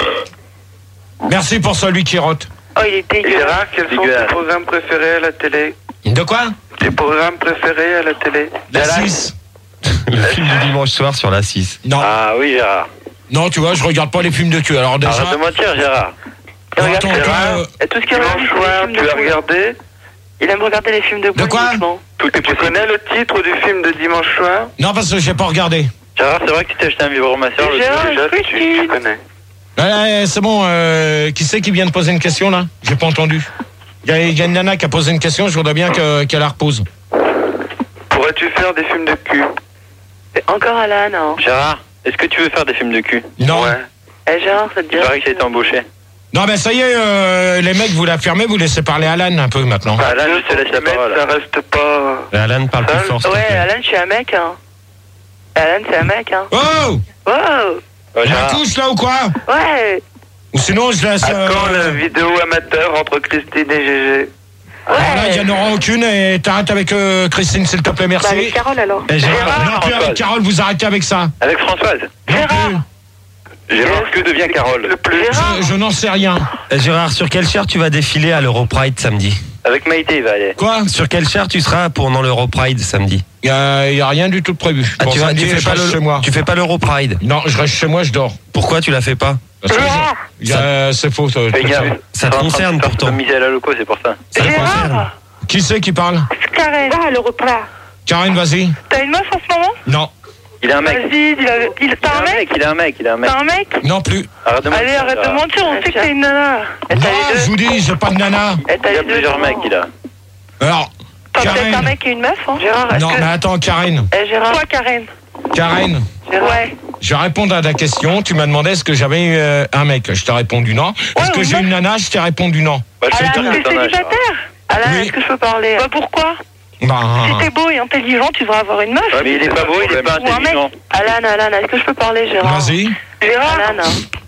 [SPEAKER 8] Merci pour celui qui rote.
[SPEAKER 1] Oh, il est dégueulasse.
[SPEAKER 5] Gérard, quels sont tes programmes préférés à la télé?
[SPEAKER 8] De quoi?
[SPEAKER 5] Tes programmes préférés à la télé?
[SPEAKER 8] La
[SPEAKER 5] Gérard
[SPEAKER 8] six.
[SPEAKER 9] Le film du dimanche soir sur la six.
[SPEAKER 8] Non.
[SPEAKER 5] Ah oui, Gérard.
[SPEAKER 8] Non, tu vois, je regarde pas les films de cul. Alors déjà.
[SPEAKER 5] Arrête de mentir, Gérard.
[SPEAKER 8] Non,
[SPEAKER 1] regarde
[SPEAKER 8] attends,
[SPEAKER 1] Gérard.
[SPEAKER 8] toi, euh,
[SPEAKER 1] Et tout ce qu'il regarde,
[SPEAKER 5] Dimanche
[SPEAKER 1] c'est des
[SPEAKER 5] soir,
[SPEAKER 1] films
[SPEAKER 5] tu
[SPEAKER 1] de
[SPEAKER 5] as
[SPEAKER 1] boule.
[SPEAKER 5] regardé?
[SPEAKER 1] Il aime regarder les films de boule.
[SPEAKER 8] quoi
[SPEAKER 1] uniquement.
[SPEAKER 5] Tout est Tu connais le titre du film de dimanche soir?
[SPEAKER 8] Non, parce que j'ai pas regardé.
[SPEAKER 5] Gérard, c'est vrai que tu t'es acheté un vibromasseur
[SPEAKER 1] Et
[SPEAKER 5] le
[SPEAKER 1] Gérard,
[SPEAKER 5] déjà,
[SPEAKER 1] est-ce que
[SPEAKER 5] tu,
[SPEAKER 1] tu-
[SPEAKER 5] tu connais.
[SPEAKER 8] Ouais, c'est bon. Euh, qui c'est qui vient de poser une question là? J'ai pas entendu. Il y, a- il y a une nana qui a posé une question. Je voudrais bien que- qu'elle la repose.
[SPEAKER 5] Pourrais-tu faire des films de cul?
[SPEAKER 1] C'est encore Alan, hein.
[SPEAKER 5] Gérard, est-ce que tu veux faire des films de cul?
[SPEAKER 8] Non.
[SPEAKER 5] Ouais.
[SPEAKER 1] Eh, Gérard, ça te
[SPEAKER 5] Il
[SPEAKER 1] dit
[SPEAKER 5] paraît que j'ai été embauché.
[SPEAKER 8] Non, ben ça y est, euh, les mecs, vous la fermez, vous laissez parler Alan un peu maintenant.
[SPEAKER 5] Ah, là, je te laisse la parole. Ça reste pas...
[SPEAKER 9] Alan parle plus fort. s'il te
[SPEAKER 1] Ouais,
[SPEAKER 9] plaît.
[SPEAKER 1] Alan, je suis un mec, hein. Alan, c'est un mec, hein.
[SPEAKER 8] Oh!
[SPEAKER 1] Wow!
[SPEAKER 5] Ouais,
[SPEAKER 8] On la
[SPEAKER 5] Gérard.
[SPEAKER 8] couche là ou quoi?
[SPEAKER 1] Ouais!
[SPEAKER 8] Ou sinon, je laisse.
[SPEAKER 5] À
[SPEAKER 8] euh,
[SPEAKER 5] quand la vidéo amateur entre Christine et Gégé?
[SPEAKER 8] alors là, il n'y en aura aucune et t'arrêtes avec euh, Christine, s'il te plaît, merci.
[SPEAKER 11] Bah, avec Carole alors.
[SPEAKER 9] Eh, Gérard,
[SPEAKER 8] non, plus avec Carole, vous arrêtez avec ça.
[SPEAKER 5] Avec Françoise.
[SPEAKER 8] Non plus.
[SPEAKER 5] Gérard, que devient Carole? Le plus.
[SPEAKER 8] Je, je n'en sais rien.
[SPEAKER 9] eh, Gérard, sur quelle chair tu vas défiler à l'Europride samedi?
[SPEAKER 5] Avec Maïté, il va aller.
[SPEAKER 8] Quoi?
[SPEAKER 9] Sur quelle chair tu seras pendant l'Europride samedi?
[SPEAKER 8] Il n'y a, y a rien du tout de prévu.
[SPEAKER 9] Ah,
[SPEAKER 8] Pour
[SPEAKER 9] tu, vas,
[SPEAKER 8] samedi,
[SPEAKER 9] tu fais
[SPEAKER 8] je
[SPEAKER 9] pas
[SPEAKER 8] reste
[SPEAKER 9] le,
[SPEAKER 8] chez moi.
[SPEAKER 9] tu fais pas l'Europride?
[SPEAKER 8] Non, je reste chez moi, je dors.
[SPEAKER 9] Pourquoi tu la fais pas?
[SPEAKER 8] Parce que je- y a- c'est faux. Ça,
[SPEAKER 5] Fais gaffe.
[SPEAKER 9] Ça te concerne pourtant.
[SPEAKER 5] Miser à la loco, c'est pour ça.
[SPEAKER 9] Ça te concerne.
[SPEAKER 1] Gérard!
[SPEAKER 8] Qui c'est qui parle?
[SPEAKER 1] Karen!
[SPEAKER 11] Va à l'Europla.
[SPEAKER 8] Karine, vas-y.
[SPEAKER 1] T'as une meuf en ce moment?
[SPEAKER 8] Non.
[SPEAKER 5] Il a un mec.
[SPEAKER 1] Vas-y, dis la- il- t'as un mec?
[SPEAKER 5] Il a un mec, il a un mec.
[SPEAKER 1] T'as un mec?
[SPEAKER 8] Non plus.
[SPEAKER 5] Arrête de mentir.
[SPEAKER 1] Allez, arrête de
[SPEAKER 5] Gérard.
[SPEAKER 1] mentir, on sait que t'es une nana. Et
[SPEAKER 8] Non,
[SPEAKER 1] t'as les
[SPEAKER 8] je
[SPEAKER 1] deux?
[SPEAKER 8] vous dis, j'ai pas de nana.
[SPEAKER 1] Et t'as
[SPEAKER 5] Il y a
[SPEAKER 1] les deux,
[SPEAKER 5] plusieurs
[SPEAKER 1] comment?
[SPEAKER 5] mecs, il a.
[SPEAKER 8] Alors,
[SPEAKER 1] T'as peut-être un
[SPEAKER 8] Karen.
[SPEAKER 1] mec et une meuf, hein? Gérard, est-ce
[SPEAKER 8] Non,
[SPEAKER 1] que...
[SPEAKER 8] mais attends, Karine.
[SPEAKER 1] Eh, Gérard. Toi, Karen.
[SPEAKER 8] Karen,
[SPEAKER 1] Ouais.
[SPEAKER 8] je vais répondre à ta question. Tu m'as demandé est-ce que j'avais eu euh, un mec. Je t'ai répondu non. Est-ce
[SPEAKER 1] Ouais,
[SPEAKER 8] que
[SPEAKER 1] ou
[SPEAKER 8] j'ai
[SPEAKER 1] meuf.
[SPEAKER 8] une nana? Je t'ai répondu non.
[SPEAKER 5] Bah, je sais
[SPEAKER 1] Alain,
[SPEAKER 5] pas,
[SPEAKER 1] t'es
[SPEAKER 5] c'est un âge,
[SPEAKER 1] célibataire? Alain,
[SPEAKER 8] Oui.
[SPEAKER 1] est-ce que je peux parler? Bah, pourquoi?
[SPEAKER 8] Bah,
[SPEAKER 1] Si t'es beau et intelligent, tu devrais avoir une meuf.
[SPEAKER 5] Ouais, mais il est pas beau, il est pas
[SPEAKER 1] Ou un mec.
[SPEAKER 5] intelligent.
[SPEAKER 1] Alan, Alan, est-ce que je peux parler, Gérard?
[SPEAKER 8] vas-y.
[SPEAKER 1] Gérard. Alan.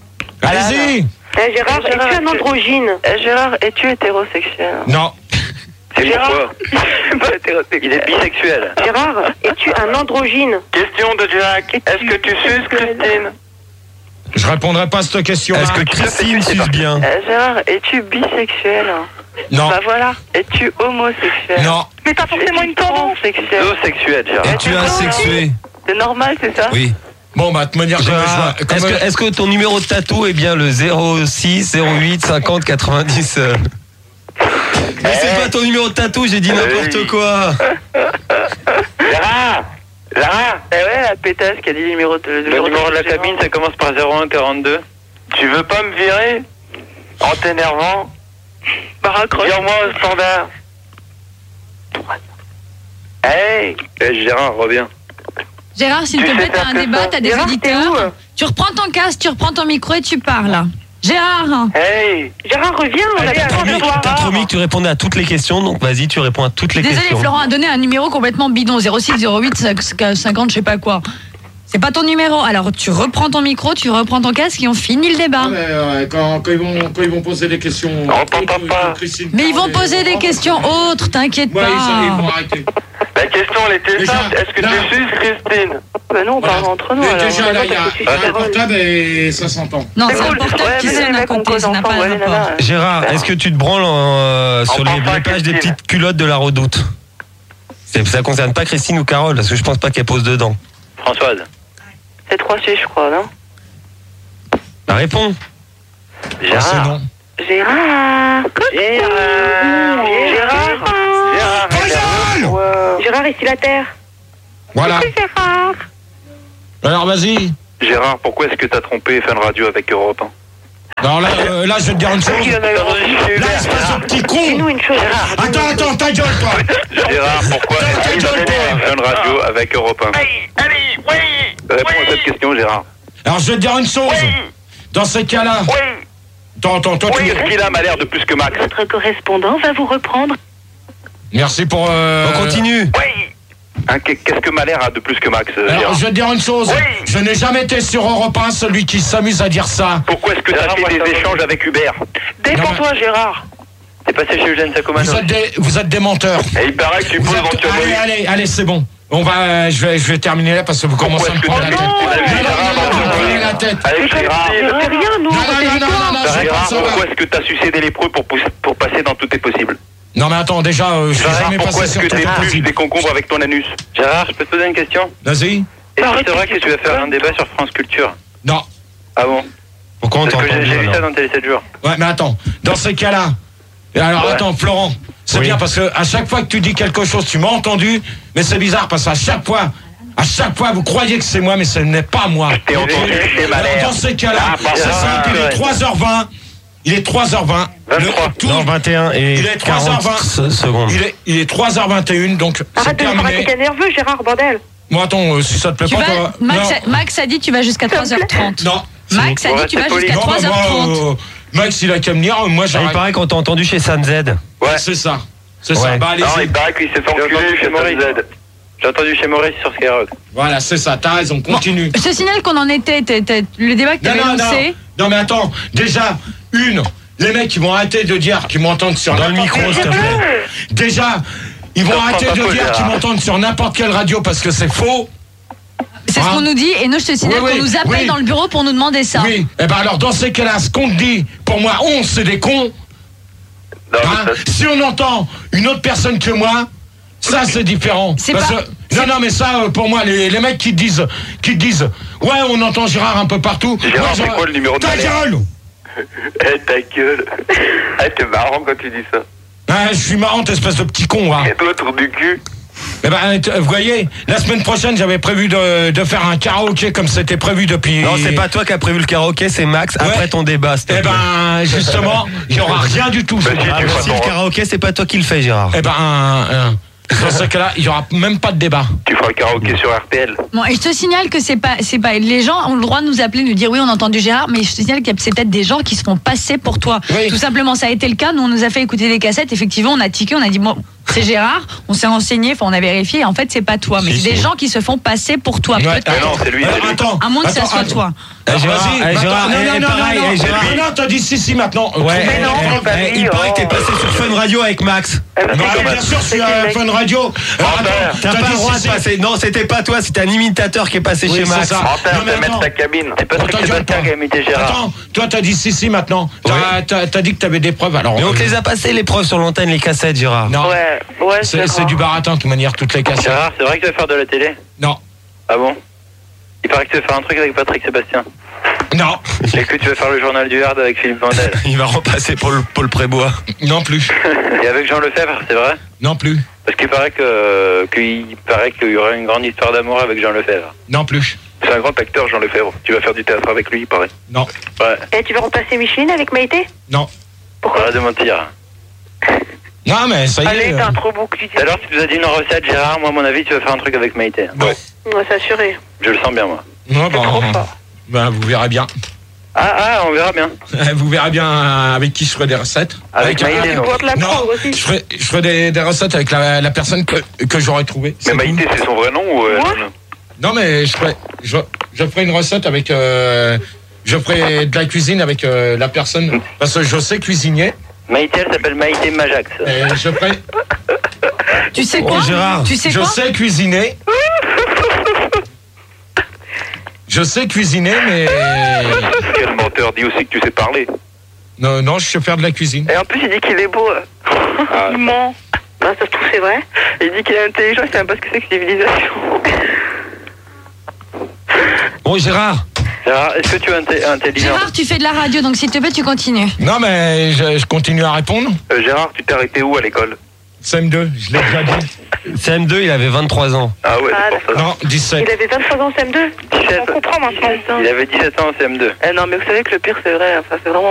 [SPEAKER 8] Allez-y.
[SPEAKER 11] Eh, Gérard,
[SPEAKER 1] Eh, Gérard,
[SPEAKER 11] es-tu un
[SPEAKER 1] tu-
[SPEAKER 11] androgyne?
[SPEAKER 1] Eh, Gérard, es-tu hétérosexuel?
[SPEAKER 8] Non.
[SPEAKER 5] C'est
[SPEAKER 1] Gérard.
[SPEAKER 5] pourquoi?
[SPEAKER 1] Pas hétérosexuel.
[SPEAKER 5] Il est bisexuel.
[SPEAKER 11] Gérard, es-tu un androgyne?
[SPEAKER 5] Question de Jack. Est-ce que tu suces Christine?
[SPEAKER 8] Je répondrai pas à cette question.
[SPEAKER 9] Est-ce que Christine suce bien?
[SPEAKER 1] Eh, Gérard, es-tu bisexuel?
[SPEAKER 8] Non.
[SPEAKER 1] Bah voilà. Es-tu homosexuel?
[SPEAKER 8] Non.
[SPEAKER 1] Mais t'as forcément une tendance sexuelle.
[SPEAKER 5] Zoosexuel, Gérard.
[SPEAKER 9] Es-tu asexué?
[SPEAKER 1] C'est normal, c'est ça?
[SPEAKER 9] Oui.
[SPEAKER 8] Bon, bah, de manière comme
[SPEAKER 9] Gérard,
[SPEAKER 8] je vois-
[SPEAKER 9] est-ce
[SPEAKER 8] comme-
[SPEAKER 9] que, est-ce que ton numéro de tatou est bien le zéro six zéro huit cinquante quatre-vingt-dix euh Mais c'est pas ton numéro de tatou, j'ai dit n'importe
[SPEAKER 5] Oui.
[SPEAKER 9] quoi.
[SPEAKER 5] Gérard! Gérard!
[SPEAKER 1] Eh ouais, la pétasse qui a dit le numéro de,
[SPEAKER 5] Le numéro de la
[SPEAKER 1] Gérard.
[SPEAKER 5] cabine, ça commence par zéro un quarante-deux. Tu veux pas me virer? En t'énervant?
[SPEAKER 1] Bah raccroche.
[SPEAKER 5] Vire-moi au standard. Hey! Eh, Gérard, reviens.
[SPEAKER 10] Gérard, s'il
[SPEAKER 5] Tu
[SPEAKER 10] te
[SPEAKER 5] sais
[SPEAKER 10] plaît,
[SPEAKER 5] faire
[SPEAKER 10] t'as un
[SPEAKER 5] que
[SPEAKER 10] débat,
[SPEAKER 5] ça.
[SPEAKER 10] t'as des
[SPEAKER 11] Gérard, t'es où?
[SPEAKER 10] auditeurs. Tu reprends ton casque, tu reprends ton micro et tu parles. Gérard,
[SPEAKER 5] Hey!
[SPEAKER 11] Gérard, reviens, on a
[SPEAKER 1] Allez,
[SPEAKER 11] besoin de
[SPEAKER 1] allez,
[SPEAKER 11] toi.
[SPEAKER 9] T'as promis que tu répondais à toutes les questions, donc vas-y, tu réponds à toutes les
[SPEAKER 10] désolé,
[SPEAKER 9] questions.
[SPEAKER 10] Florent a donné un numéro complètement bidon, zéro six zéro huit cinquante, je sais pas quoi. C'est pas ton numéro. Alors tu reprends ton micro, tu reprends ton casque et on finit le débat.
[SPEAKER 8] Ouais, ouais, quand, quand ils vont, quand ils vont poser des questions.
[SPEAKER 5] On t'entend pas.
[SPEAKER 8] Christine
[SPEAKER 10] Mais ils vont
[SPEAKER 8] Carole et
[SPEAKER 10] poser des
[SPEAKER 8] Laurent,
[SPEAKER 10] questions autres, t'inquiète
[SPEAKER 8] Ouais, ils, ils vont
[SPEAKER 10] pas.
[SPEAKER 8] arrêter.
[SPEAKER 5] La question, elle était
[SPEAKER 8] Déjà,
[SPEAKER 5] simple. Est-ce que
[SPEAKER 8] là.
[SPEAKER 5] tu suces Christine?
[SPEAKER 11] Bah non, on
[SPEAKER 8] Voilà.
[SPEAKER 11] parle entre nous.
[SPEAKER 8] Et
[SPEAKER 11] alors,
[SPEAKER 8] déjà,
[SPEAKER 11] on
[SPEAKER 8] là,
[SPEAKER 11] va
[SPEAKER 8] il y a
[SPEAKER 11] pas que tu
[SPEAKER 8] un
[SPEAKER 11] suces Carole.
[SPEAKER 8] portable et ça s'entend.
[SPEAKER 10] Non,
[SPEAKER 11] C'est
[SPEAKER 10] c'est un
[SPEAKER 11] cool.
[SPEAKER 10] portable
[SPEAKER 11] Ouais,
[SPEAKER 10] qui
[SPEAKER 11] venez,
[SPEAKER 10] sonne
[SPEAKER 11] les
[SPEAKER 10] à
[SPEAKER 11] mecs, on
[SPEAKER 10] côté,
[SPEAKER 11] cause
[SPEAKER 10] ça n'a pas
[SPEAKER 11] ensemble,
[SPEAKER 10] de
[SPEAKER 11] allez,
[SPEAKER 10] rapport.
[SPEAKER 11] nana.
[SPEAKER 9] Gérard, est-ce que tu te branles en, sur les,
[SPEAKER 5] Enfin,
[SPEAKER 9] les pages des
[SPEAKER 5] Christine.
[SPEAKER 9] petites culottes de la Redoute? C'est- Ça concerne pas Christine ou Carole, parce que je pense pas qu'elle pose dedans.
[SPEAKER 5] Françoise.
[SPEAKER 11] C'est trois C, je crois, non?
[SPEAKER 9] Bah, réponds.
[SPEAKER 8] Ah, c'est
[SPEAKER 5] Gérard.
[SPEAKER 8] non.
[SPEAKER 11] Gérard.
[SPEAKER 5] Gérard.
[SPEAKER 11] Gérard.
[SPEAKER 5] Gérard.
[SPEAKER 11] Gérard, ici la terre.
[SPEAKER 8] Voilà.
[SPEAKER 11] Gérard.
[SPEAKER 8] Alors, vas-y.
[SPEAKER 5] Gérard, pourquoi est-ce que t'as trompé Fun Radio avec Europe un?
[SPEAKER 8] Alors là, euh, là, je vais te dire une chose.
[SPEAKER 11] Il y en a eu
[SPEAKER 8] Là, espèce de petit con.
[SPEAKER 11] Dis-nous une chose.
[SPEAKER 8] Attends, attends, ta gueule, toi.
[SPEAKER 5] Gérard, pourquoi
[SPEAKER 8] Ta
[SPEAKER 5] est-ce que
[SPEAKER 8] gueule,
[SPEAKER 5] t'as
[SPEAKER 8] toi.
[SPEAKER 5] trompé Fun Radio avec Europe un?
[SPEAKER 1] Allez, oui,
[SPEAKER 5] Réponds à cette question, Gérard.
[SPEAKER 8] Alors, je vais te dire une chose. Dans ces cas-là.
[SPEAKER 1] oui.
[SPEAKER 8] Attends, attends, toi,
[SPEAKER 5] Oui,
[SPEAKER 8] tu.
[SPEAKER 5] est-ce qu'il a l'air de plus que Max?
[SPEAKER 11] Votre correspondant va vous reprendre.
[SPEAKER 8] Merci pour. Euh...
[SPEAKER 9] On continue.
[SPEAKER 1] Oui.
[SPEAKER 5] Hein, qu'est-ce que Malher a de plus que Max, euh,
[SPEAKER 8] Alors,
[SPEAKER 5] Gérard?
[SPEAKER 8] je vais te dire une chose.
[SPEAKER 1] Oui.
[SPEAKER 8] Je n'ai jamais été sur Europe un, celui qui s'amuse à dire ça.
[SPEAKER 5] Pourquoi est-ce que t'as fait des échanges avec Hubert?
[SPEAKER 1] Défends-toi, Gérard.
[SPEAKER 5] T'es passé chez Eugène Sacomano?
[SPEAKER 8] Vous êtes des, vous êtes des menteurs.
[SPEAKER 5] Et il paraît que tu
[SPEAKER 8] Vous
[SPEAKER 5] peux
[SPEAKER 8] êtes-
[SPEAKER 5] éventuellement...
[SPEAKER 8] Allez, allez, allez, c'est bon. On va, euh, je vais, je vais terminer là parce que vous commencez à me
[SPEAKER 5] Pourquoi
[SPEAKER 8] prendre
[SPEAKER 5] est-ce
[SPEAKER 8] la
[SPEAKER 5] que
[SPEAKER 8] tête.
[SPEAKER 5] tu- tu l'as vu,
[SPEAKER 8] Non, non,
[SPEAKER 5] Gérard,
[SPEAKER 8] non, non,
[SPEAKER 5] dans
[SPEAKER 8] prenez
[SPEAKER 5] le-
[SPEAKER 8] la tête.
[SPEAKER 5] Avec Gérard.
[SPEAKER 11] On fait rien, nous.
[SPEAKER 8] Non,
[SPEAKER 11] on
[SPEAKER 8] non,
[SPEAKER 11] fait
[SPEAKER 8] non,
[SPEAKER 11] des
[SPEAKER 8] non,
[SPEAKER 11] plans.
[SPEAKER 8] non, non, c'est pas
[SPEAKER 5] Gérard,
[SPEAKER 8] ça.
[SPEAKER 5] pourquoi est-ce que t'as sucé des lépreux pour, pousser- pour passer dans tout est possible?
[SPEAKER 8] Non, mais attends, déjà, euh, je suis
[SPEAKER 5] Gérard,
[SPEAKER 8] jamais
[SPEAKER 5] pourquoi
[SPEAKER 8] passé
[SPEAKER 5] est-ce
[SPEAKER 8] sur
[SPEAKER 5] que
[SPEAKER 8] tout est
[SPEAKER 5] t'épluches
[SPEAKER 8] possible.
[SPEAKER 5] des concombres avec ton anus? Gérard, je peux te poser une question?
[SPEAKER 8] Vas-y.
[SPEAKER 5] Est-ce que c'est vrai que tu vas faire un débat sur France Culture?
[SPEAKER 8] Non.
[SPEAKER 5] Ah bon?
[SPEAKER 9] Pourquoi on
[SPEAKER 5] Parce que j'ai
[SPEAKER 9] t'entend
[SPEAKER 5] j'ai vu
[SPEAKER 9] alors
[SPEAKER 5] ça dans Télé sept jours.
[SPEAKER 8] Ouais, mais attends. Dans ces cas-là. Et alors,
[SPEAKER 5] Ouais.
[SPEAKER 8] attends, Florent. C'est
[SPEAKER 9] Oui.
[SPEAKER 8] bien parce que à chaque fois que tu dis quelque chose, tu m'as entendu. Mais c'est bizarre parce qu'à chaque fois. À chaque fois, vous croyez que c'est moi, mais ce n'est pas moi.
[SPEAKER 5] T'es entendu chez
[SPEAKER 8] Alors,
[SPEAKER 5] Malher.
[SPEAKER 8] dans ces cas-là,
[SPEAKER 5] Ah, pardon.
[SPEAKER 8] c'est simple, il est
[SPEAKER 5] Ouais.
[SPEAKER 8] trois heures vingt. Il est trois heures vingt.
[SPEAKER 5] vingt-trois.
[SPEAKER 8] Le- tout-
[SPEAKER 9] Non, vingt et un et
[SPEAKER 8] Il est trois heures vingt.
[SPEAKER 9] quarante se- secondes.
[SPEAKER 8] Il est, il est trois heures vingt et une, donc c'est
[SPEAKER 11] Arrête de me
[SPEAKER 8] terminé.
[SPEAKER 11] faire t'es nerveux, Gérard, bordel.
[SPEAKER 8] Moi, attends, euh, si ça te plaît
[SPEAKER 10] Tu
[SPEAKER 8] pas,
[SPEAKER 10] vas,
[SPEAKER 8] toi.
[SPEAKER 10] Max,
[SPEAKER 8] non.
[SPEAKER 10] a, Max a dit tu vas jusqu'à trois heures trente.
[SPEAKER 8] Non.
[SPEAKER 10] Max a
[SPEAKER 5] Bon,
[SPEAKER 10] dit tu vas
[SPEAKER 5] restez
[SPEAKER 10] jusqu'à
[SPEAKER 8] Non, bah,
[SPEAKER 10] trois heures trente.
[SPEAKER 8] moi, euh, Max, il a qu'à me dire, moi
[SPEAKER 9] Ah, il
[SPEAKER 8] j'arrête.
[SPEAKER 9] paraît qu'on t'a entendu chez Sam Z.
[SPEAKER 5] Ouais.
[SPEAKER 8] C'est ça. C'est ça.
[SPEAKER 9] Ouais.
[SPEAKER 8] Bah,
[SPEAKER 5] Non,
[SPEAKER 8] allez-y.
[SPEAKER 5] il paraît qu'il s'est fait enculer chez Maurice. J'ai entendu chez Maurice sur Skyrock.
[SPEAKER 8] Voilà, c'est ça. T'as raison, continue.
[SPEAKER 10] Je te signale qu'on en était, t'es- t'es- le débat que tu
[SPEAKER 8] Non,
[SPEAKER 10] avais
[SPEAKER 8] non, non.
[SPEAKER 10] lancé.
[SPEAKER 8] Non, mais attends. Déjà, une, les mecs, ils vont arrêter de dire qu'ils m'entendent sur
[SPEAKER 9] Dans le
[SPEAKER 8] n'importe
[SPEAKER 9] micro,
[SPEAKER 8] quelle-
[SPEAKER 9] s'il te plaît.
[SPEAKER 8] Déjà, ils vont
[SPEAKER 5] Non,
[SPEAKER 8] arrêter
[SPEAKER 5] pas
[SPEAKER 8] de
[SPEAKER 5] faux,
[SPEAKER 8] dire
[SPEAKER 5] Gérard.
[SPEAKER 8] qu'ils m'entendent sur n'importe quelle radio parce que c'est faux.
[SPEAKER 10] C'est ce
[SPEAKER 8] Hein
[SPEAKER 10] qu'on nous dit. Et nous, je te signale
[SPEAKER 8] Oui, oui,
[SPEAKER 10] qu'on nous appelle
[SPEAKER 8] oui.
[SPEAKER 10] dans le bureau pour nous demander ça.
[SPEAKER 8] Oui. Eh ben alors, dans ces cas-là, ce qu'on te dit, pour moi, on, c'est des cons.
[SPEAKER 5] Non,
[SPEAKER 8] Hein,
[SPEAKER 5] mais ça-
[SPEAKER 8] si on entend une autre personne que moi, ça c'est différent.
[SPEAKER 10] C'est
[SPEAKER 8] Parce
[SPEAKER 10] pas-
[SPEAKER 8] que- non, non, mais ça, euh, pour moi, les, les mecs qui te disent, qui te disent, ouais, on entend Gérard un peu partout.
[SPEAKER 5] Gérard,
[SPEAKER 8] Moi,
[SPEAKER 5] c'est
[SPEAKER 8] j'aurais-
[SPEAKER 5] quoi le numéro de
[SPEAKER 8] Ta
[SPEAKER 5] Malher
[SPEAKER 8] gueule.
[SPEAKER 5] Eh, ta gueule. Eh, t'es marrant quand tu dis ça.
[SPEAKER 8] Ah, je suis marrant, espèce de petit con, hein.
[SPEAKER 5] Et toi, tour du cul.
[SPEAKER 8] Eh ben, t- vous voyez, la semaine prochaine, j'avais prévu de, de faire un karaoké comme c'était prévu depuis.
[SPEAKER 9] Non, c'est pas toi qui as prévu le karaoké, c'est Max après
[SPEAKER 8] Ouais.
[SPEAKER 9] ton débat. s'il te
[SPEAKER 8] Eh
[SPEAKER 9] plaît.
[SPEAKER 8] ben, justement, il n'y aura rien du tout. ce
[SPEAKER 5] Bah, si,
[SPEAKER 8] soir.
[SPEAKER 9] Ah,
[SPEAKER 5] tu
[SPEAKER 9] bah,
[SPEAKER 5] feras
[SPEAKER 9] si
[SPEAKER 5] ton-
[SPEAKER 9] le karaoké, c'est pas toi qui le fais, Gérard.
[SPEAKER 8] Eh ben, euh, dans ce cas-là, il n'y aura même pas de débat.
[SPEAKER 5] Tu feras le karaoké sur R P L.
[SPEAKER 10] Bon, et je te signale que c'est pas, c'est pas. Les gens ont le droit de nous appeler, nous dire oui, on a entendu Gérard, mais je te signale que c'est peut-être des gens qui se font passer pour toi.
[SPEAKER 8] Oui.
[SPEAKER 10] Tout simplement, ça a été le cas. Nous, on nous a fait écouter des cassettes. Effectivement, on a tiqué, on a dit bon, c'est Gérard. On s'est renseigné, enfin, on a vérifié. Et en fait, c'est pas toi, mais
[SPEAKER 9] Si,
[SPEAKER 10] c'est des
[SPEAKER 9] si.
[SPEAKER 10] gens qui se font passer pour toi.
[SPEAKER 8] Ouais,
[SPEAKER 10] Peut-être.
[SPEAKER 5] Mais non, c'est lui,
[SPEAKER 8] Alors,
[SPEAKER 5] c'est lui.
[SPEAKER 8] attends,
[SPEAKER 10] À moins que ça
[SPEAKER 8] attends,
[SPEAKER 10] soit
[SPEAKER 8] attends.
[SPEAKER 10] toi.
[SPEAKER 9] Eh,
[SPEAKER 8] Alors,
[SPEAKER 9] Gérard,
[SPEAKER 8] vas-y,
[SPEAKER 9] eh,
[SPEAKER 8] attends,
[SPEAKER 9] Gérard,
[SPEAKER 8] non,
[SPEAKER 9] eh,
[SPEAKER 8] non,
[SPEAKER 9] eh,
[SPEAKER 8] non,
[SPEAKER 9] pareil,
[SPEAKER 8] non,
[SPEAKER 9] eh,
[SPEAKER 8] non,
[SPEAKER 9] Gérard.
[SPEAKER 8] non, non, t'as dit si, si, maintenant. Euh,
[SPEAKER 9] Ouais,
[SPEAKER 8] trouve-
[SPEAKER 9] eh,
[SPEAKER 11] non,
[SPEAKER 9] eh,
[SPEAKER 11] c'est pas
[SPEAKER 9] eh,
[SPEAKER 11] dit,
[SPEAKER 9] il paraît
[SPEAKER 11] oh.
[SPEAKER 9] que t'es passé sur Fun Radio avec Max.
[SPEAKER 11] Eh ben,
[SPEAKER 8] Bah,
[SPEAKER 11] c'est
[SPEAKER 8] bien
[SPEAKER 11] quel-
[SPEAKER 8] sûr, je suis
[SPEAKER 11] c'est
[SPEAKER 8] à
[SPEAKER 11] quel mec
[SPEAKER 8] Fun Radio. Alors, attends,
[SPEAKER 9] T'as
[SPEAKER 8] t'as
[SPEAKER 9] pas
[SPEAKER 8] dit
[SPEAKER 9] le droit
[SPEAKER 8] si,
[SPEAKER 9] de
[SPEAKER 8] si.
[SPEAKER 9] passer. Non, c'était pas toi, c'était un imitateur qui est passé
[SPEAKER 8] Oui,
[SPEAKER 9] chez
[SPEAKER 8] c'est
[SPEAKER 9] Max.
[SPEAKER 8] ça.
[SPEAKER 5] Antoine,
[SPEAKER 8] Non, mais
[SPEAKER 5] fais mettre
[SPEAKER 8] attends.
[SPEAKER 5] ta cabine. C'est Patrick
[SPEAKER 8] Attends,
[SPEAKER 5] Sébastien
[SPEAKER 8] attends.
[SPEAKER 5] qui a imité Gérard.
[SPEAKER 8] Attends, toi t'as dit si si maintenant. T'as
[SPEAKER 9] Oui.
[SPEAKER 8] t'as- t'as dit que t'avais des preuves. Alors.
[SPEAKER 9] Mais on te
[SPEAKER 8] euh,
[SPEAKER 9] les a passées les preuves sur l'antenne, les cassettes, Gérard.
[SPEAKER 8] Non.
[SPEAKER 11] Ouais, ouais,
[SPEAKER 8] C'est
[SPEAKER 11] Gérard.
[SPEAKER 8] c'est du baratin de toute manière toutes les cassettes.
[SPEAKER 5] Gérard, c'est vrai que tu vas faire de la télé?
[SPEAKER 8] Non.
[SPEAKER 5] Ah bon? Il paraît que tu vas faire un truc avec Patrick Sébastien.
[SPEAKER 8] Non.
[SPEAKER 5] Et que tu vas faire le journal du Hard avec Philippe Vandel.
[SPEAKER 9] Il va repasser pour le Paul Prébois.
[SPEAKER 8] Non plus.
[SPEAKER 5] Et avec Jean Lefebvre, c'est vrai?
[SPEAKER 8] Non plus.
[SPEAKER 5] Parce qu'il paraît que qu'il paraît qu'il y aurait une grande histoire d'amour avec Jean Lefebvre.
[SPEAKER 8] Non plus.
[SPEAKER 5] C'est un grand acteur, Jean Lefebvre. Tu vas faire du théâtre avec lui, il paraît.
[SPEAKER 8] Non.
[SPEAKER 5] Ouais.
[SPEAKER 11] Et tu vas remplacer Micheline avec Maïté?
[SPEAKER 8] Non.
[SPEAKER 11] Pourquoi?
[SPEAKER 5] Arrête de mentir.
[SPEAKER 8] Non mais ça y est.
[SPEAKER 11] Allez,
[SPEAKER 8] euh,
[SPEAKER 11] t'as un trop beau cuisine.
[SPEAKER 5] Tout à l'heure, tu nous as dit une recette, Gérard. Moi, à mon avis, tu vas faire un truc avec Maïté.
[SPEAKER 8] Non.
[SPEAKER 5] Ouais.
[SPEAKER 11] Ouais, c'est assuré.
[SPEAKER 5] Je le sens bien, moi.
[SPEAKER 8] Non,
[SPEAKER 11] C'est trop
[SPEAKER 8] bah,
[SPEAKER 11] fort.
[SPEAKER 8] bah, vous verrez bien.
[SPEAKER 5] Ah, ah, on verra bien.
[SPEAKER 8] Vous verrez bien euh, avec qui je ferai des recettes.
[SPEAKER 5] Avec
[SPEAKER 8] un-
[SPEAKER 5] Maïté,
[SPEAKER 11] Tu
[SPEAKER 5] non.
[SPEAKER 11] dois te la
[SPEAKER 8] Non,
[SPEAKER 11] prendre aussi.
[SPEAKER 8] je ferai, je ferai des, des recettes avec la, la personne que, que j'aurai trouvée.
[SPEAKER 5] Mais
[SPEAKER 8] C'est
[SPEAKER 5] Maïté,
[SPEAKER 8] tout.
[SPEAKER 5] c'est son vrai nom ou... euh,
[SPEAKER 11] Moi
[SPEAKER 5] non, non.
[SPEAKER 8] Non mais je ferai, je, je ferai une recette avec, euh, je ferai de la cuisine avec euh, la personne parce que je sais cuisiner.
[SPEAKER 5] Maïté, elle s'appelle Maïté Majax.
[SPEAKER 8] Et je ferai,
[SPEAKER 10] Tu sais quoi
[SPEAKER 9] Oh, Gérard.
[SPEAKER 10] Tu sais
[SPEAKER 8] Je
[SPEAKER 10] quoi
[SPEAKER 8] sais cuisiner. Je sais cuisiner, mais...
[SPEAKER 5] Quel menteur, dis aussi que tu sais parler.
[SPEAKER 8] Non, non, je sais faire de la cuisine.
[SPEAKER 1] Et en plus, il dit qu'il est beau.
[SPEAKER 5] Ah.
[SPEAKER 1] Il ment.
[SPEAKER 11] Bah, ça se trouve, c'est vrai.
[SPEAKER 1] Il dit qu'il est intelligent, il sait même pas ce que c'est que civilisation.
[SPEAKER 9] Bon, Gérard.
[SPEAKER 5] Gérard, est-ce que tu es inté- intelligent?
[SPEAKER 10] Gérard, tu fais de la radio, donc s'il te plaît, tu continues.
[SPEAKER 8] Non, mais je, je continue à répondre.
[SPEAKER 5] Euh, Gérard, tu t'es arrêté où à l'école?
[SPEAKER 8] C M deux, je l'ai déjà dit.
[SPEAKER 9] C M deux, il avait vingt-trois ans.
[SPEAKER 5] Ah ouais,
[SPEAKER 11] Ah,
[SPEAKER 5] c'est pour ça.
[SPEAKER 8] Non, dix-sept.
[SPEAKER 11] Il avait vingt-trois ans en C M deux.
[SPEAKER 1] dix-sept.
[SPEAKER 11] On comprend maintenant.
[SPEAKER 5] Il avait dix-sept ans en C M deux.
[SPEAKER 1] Eh non, mais vous savez que le pire, c'est vrai. Enfin, c'est vraiment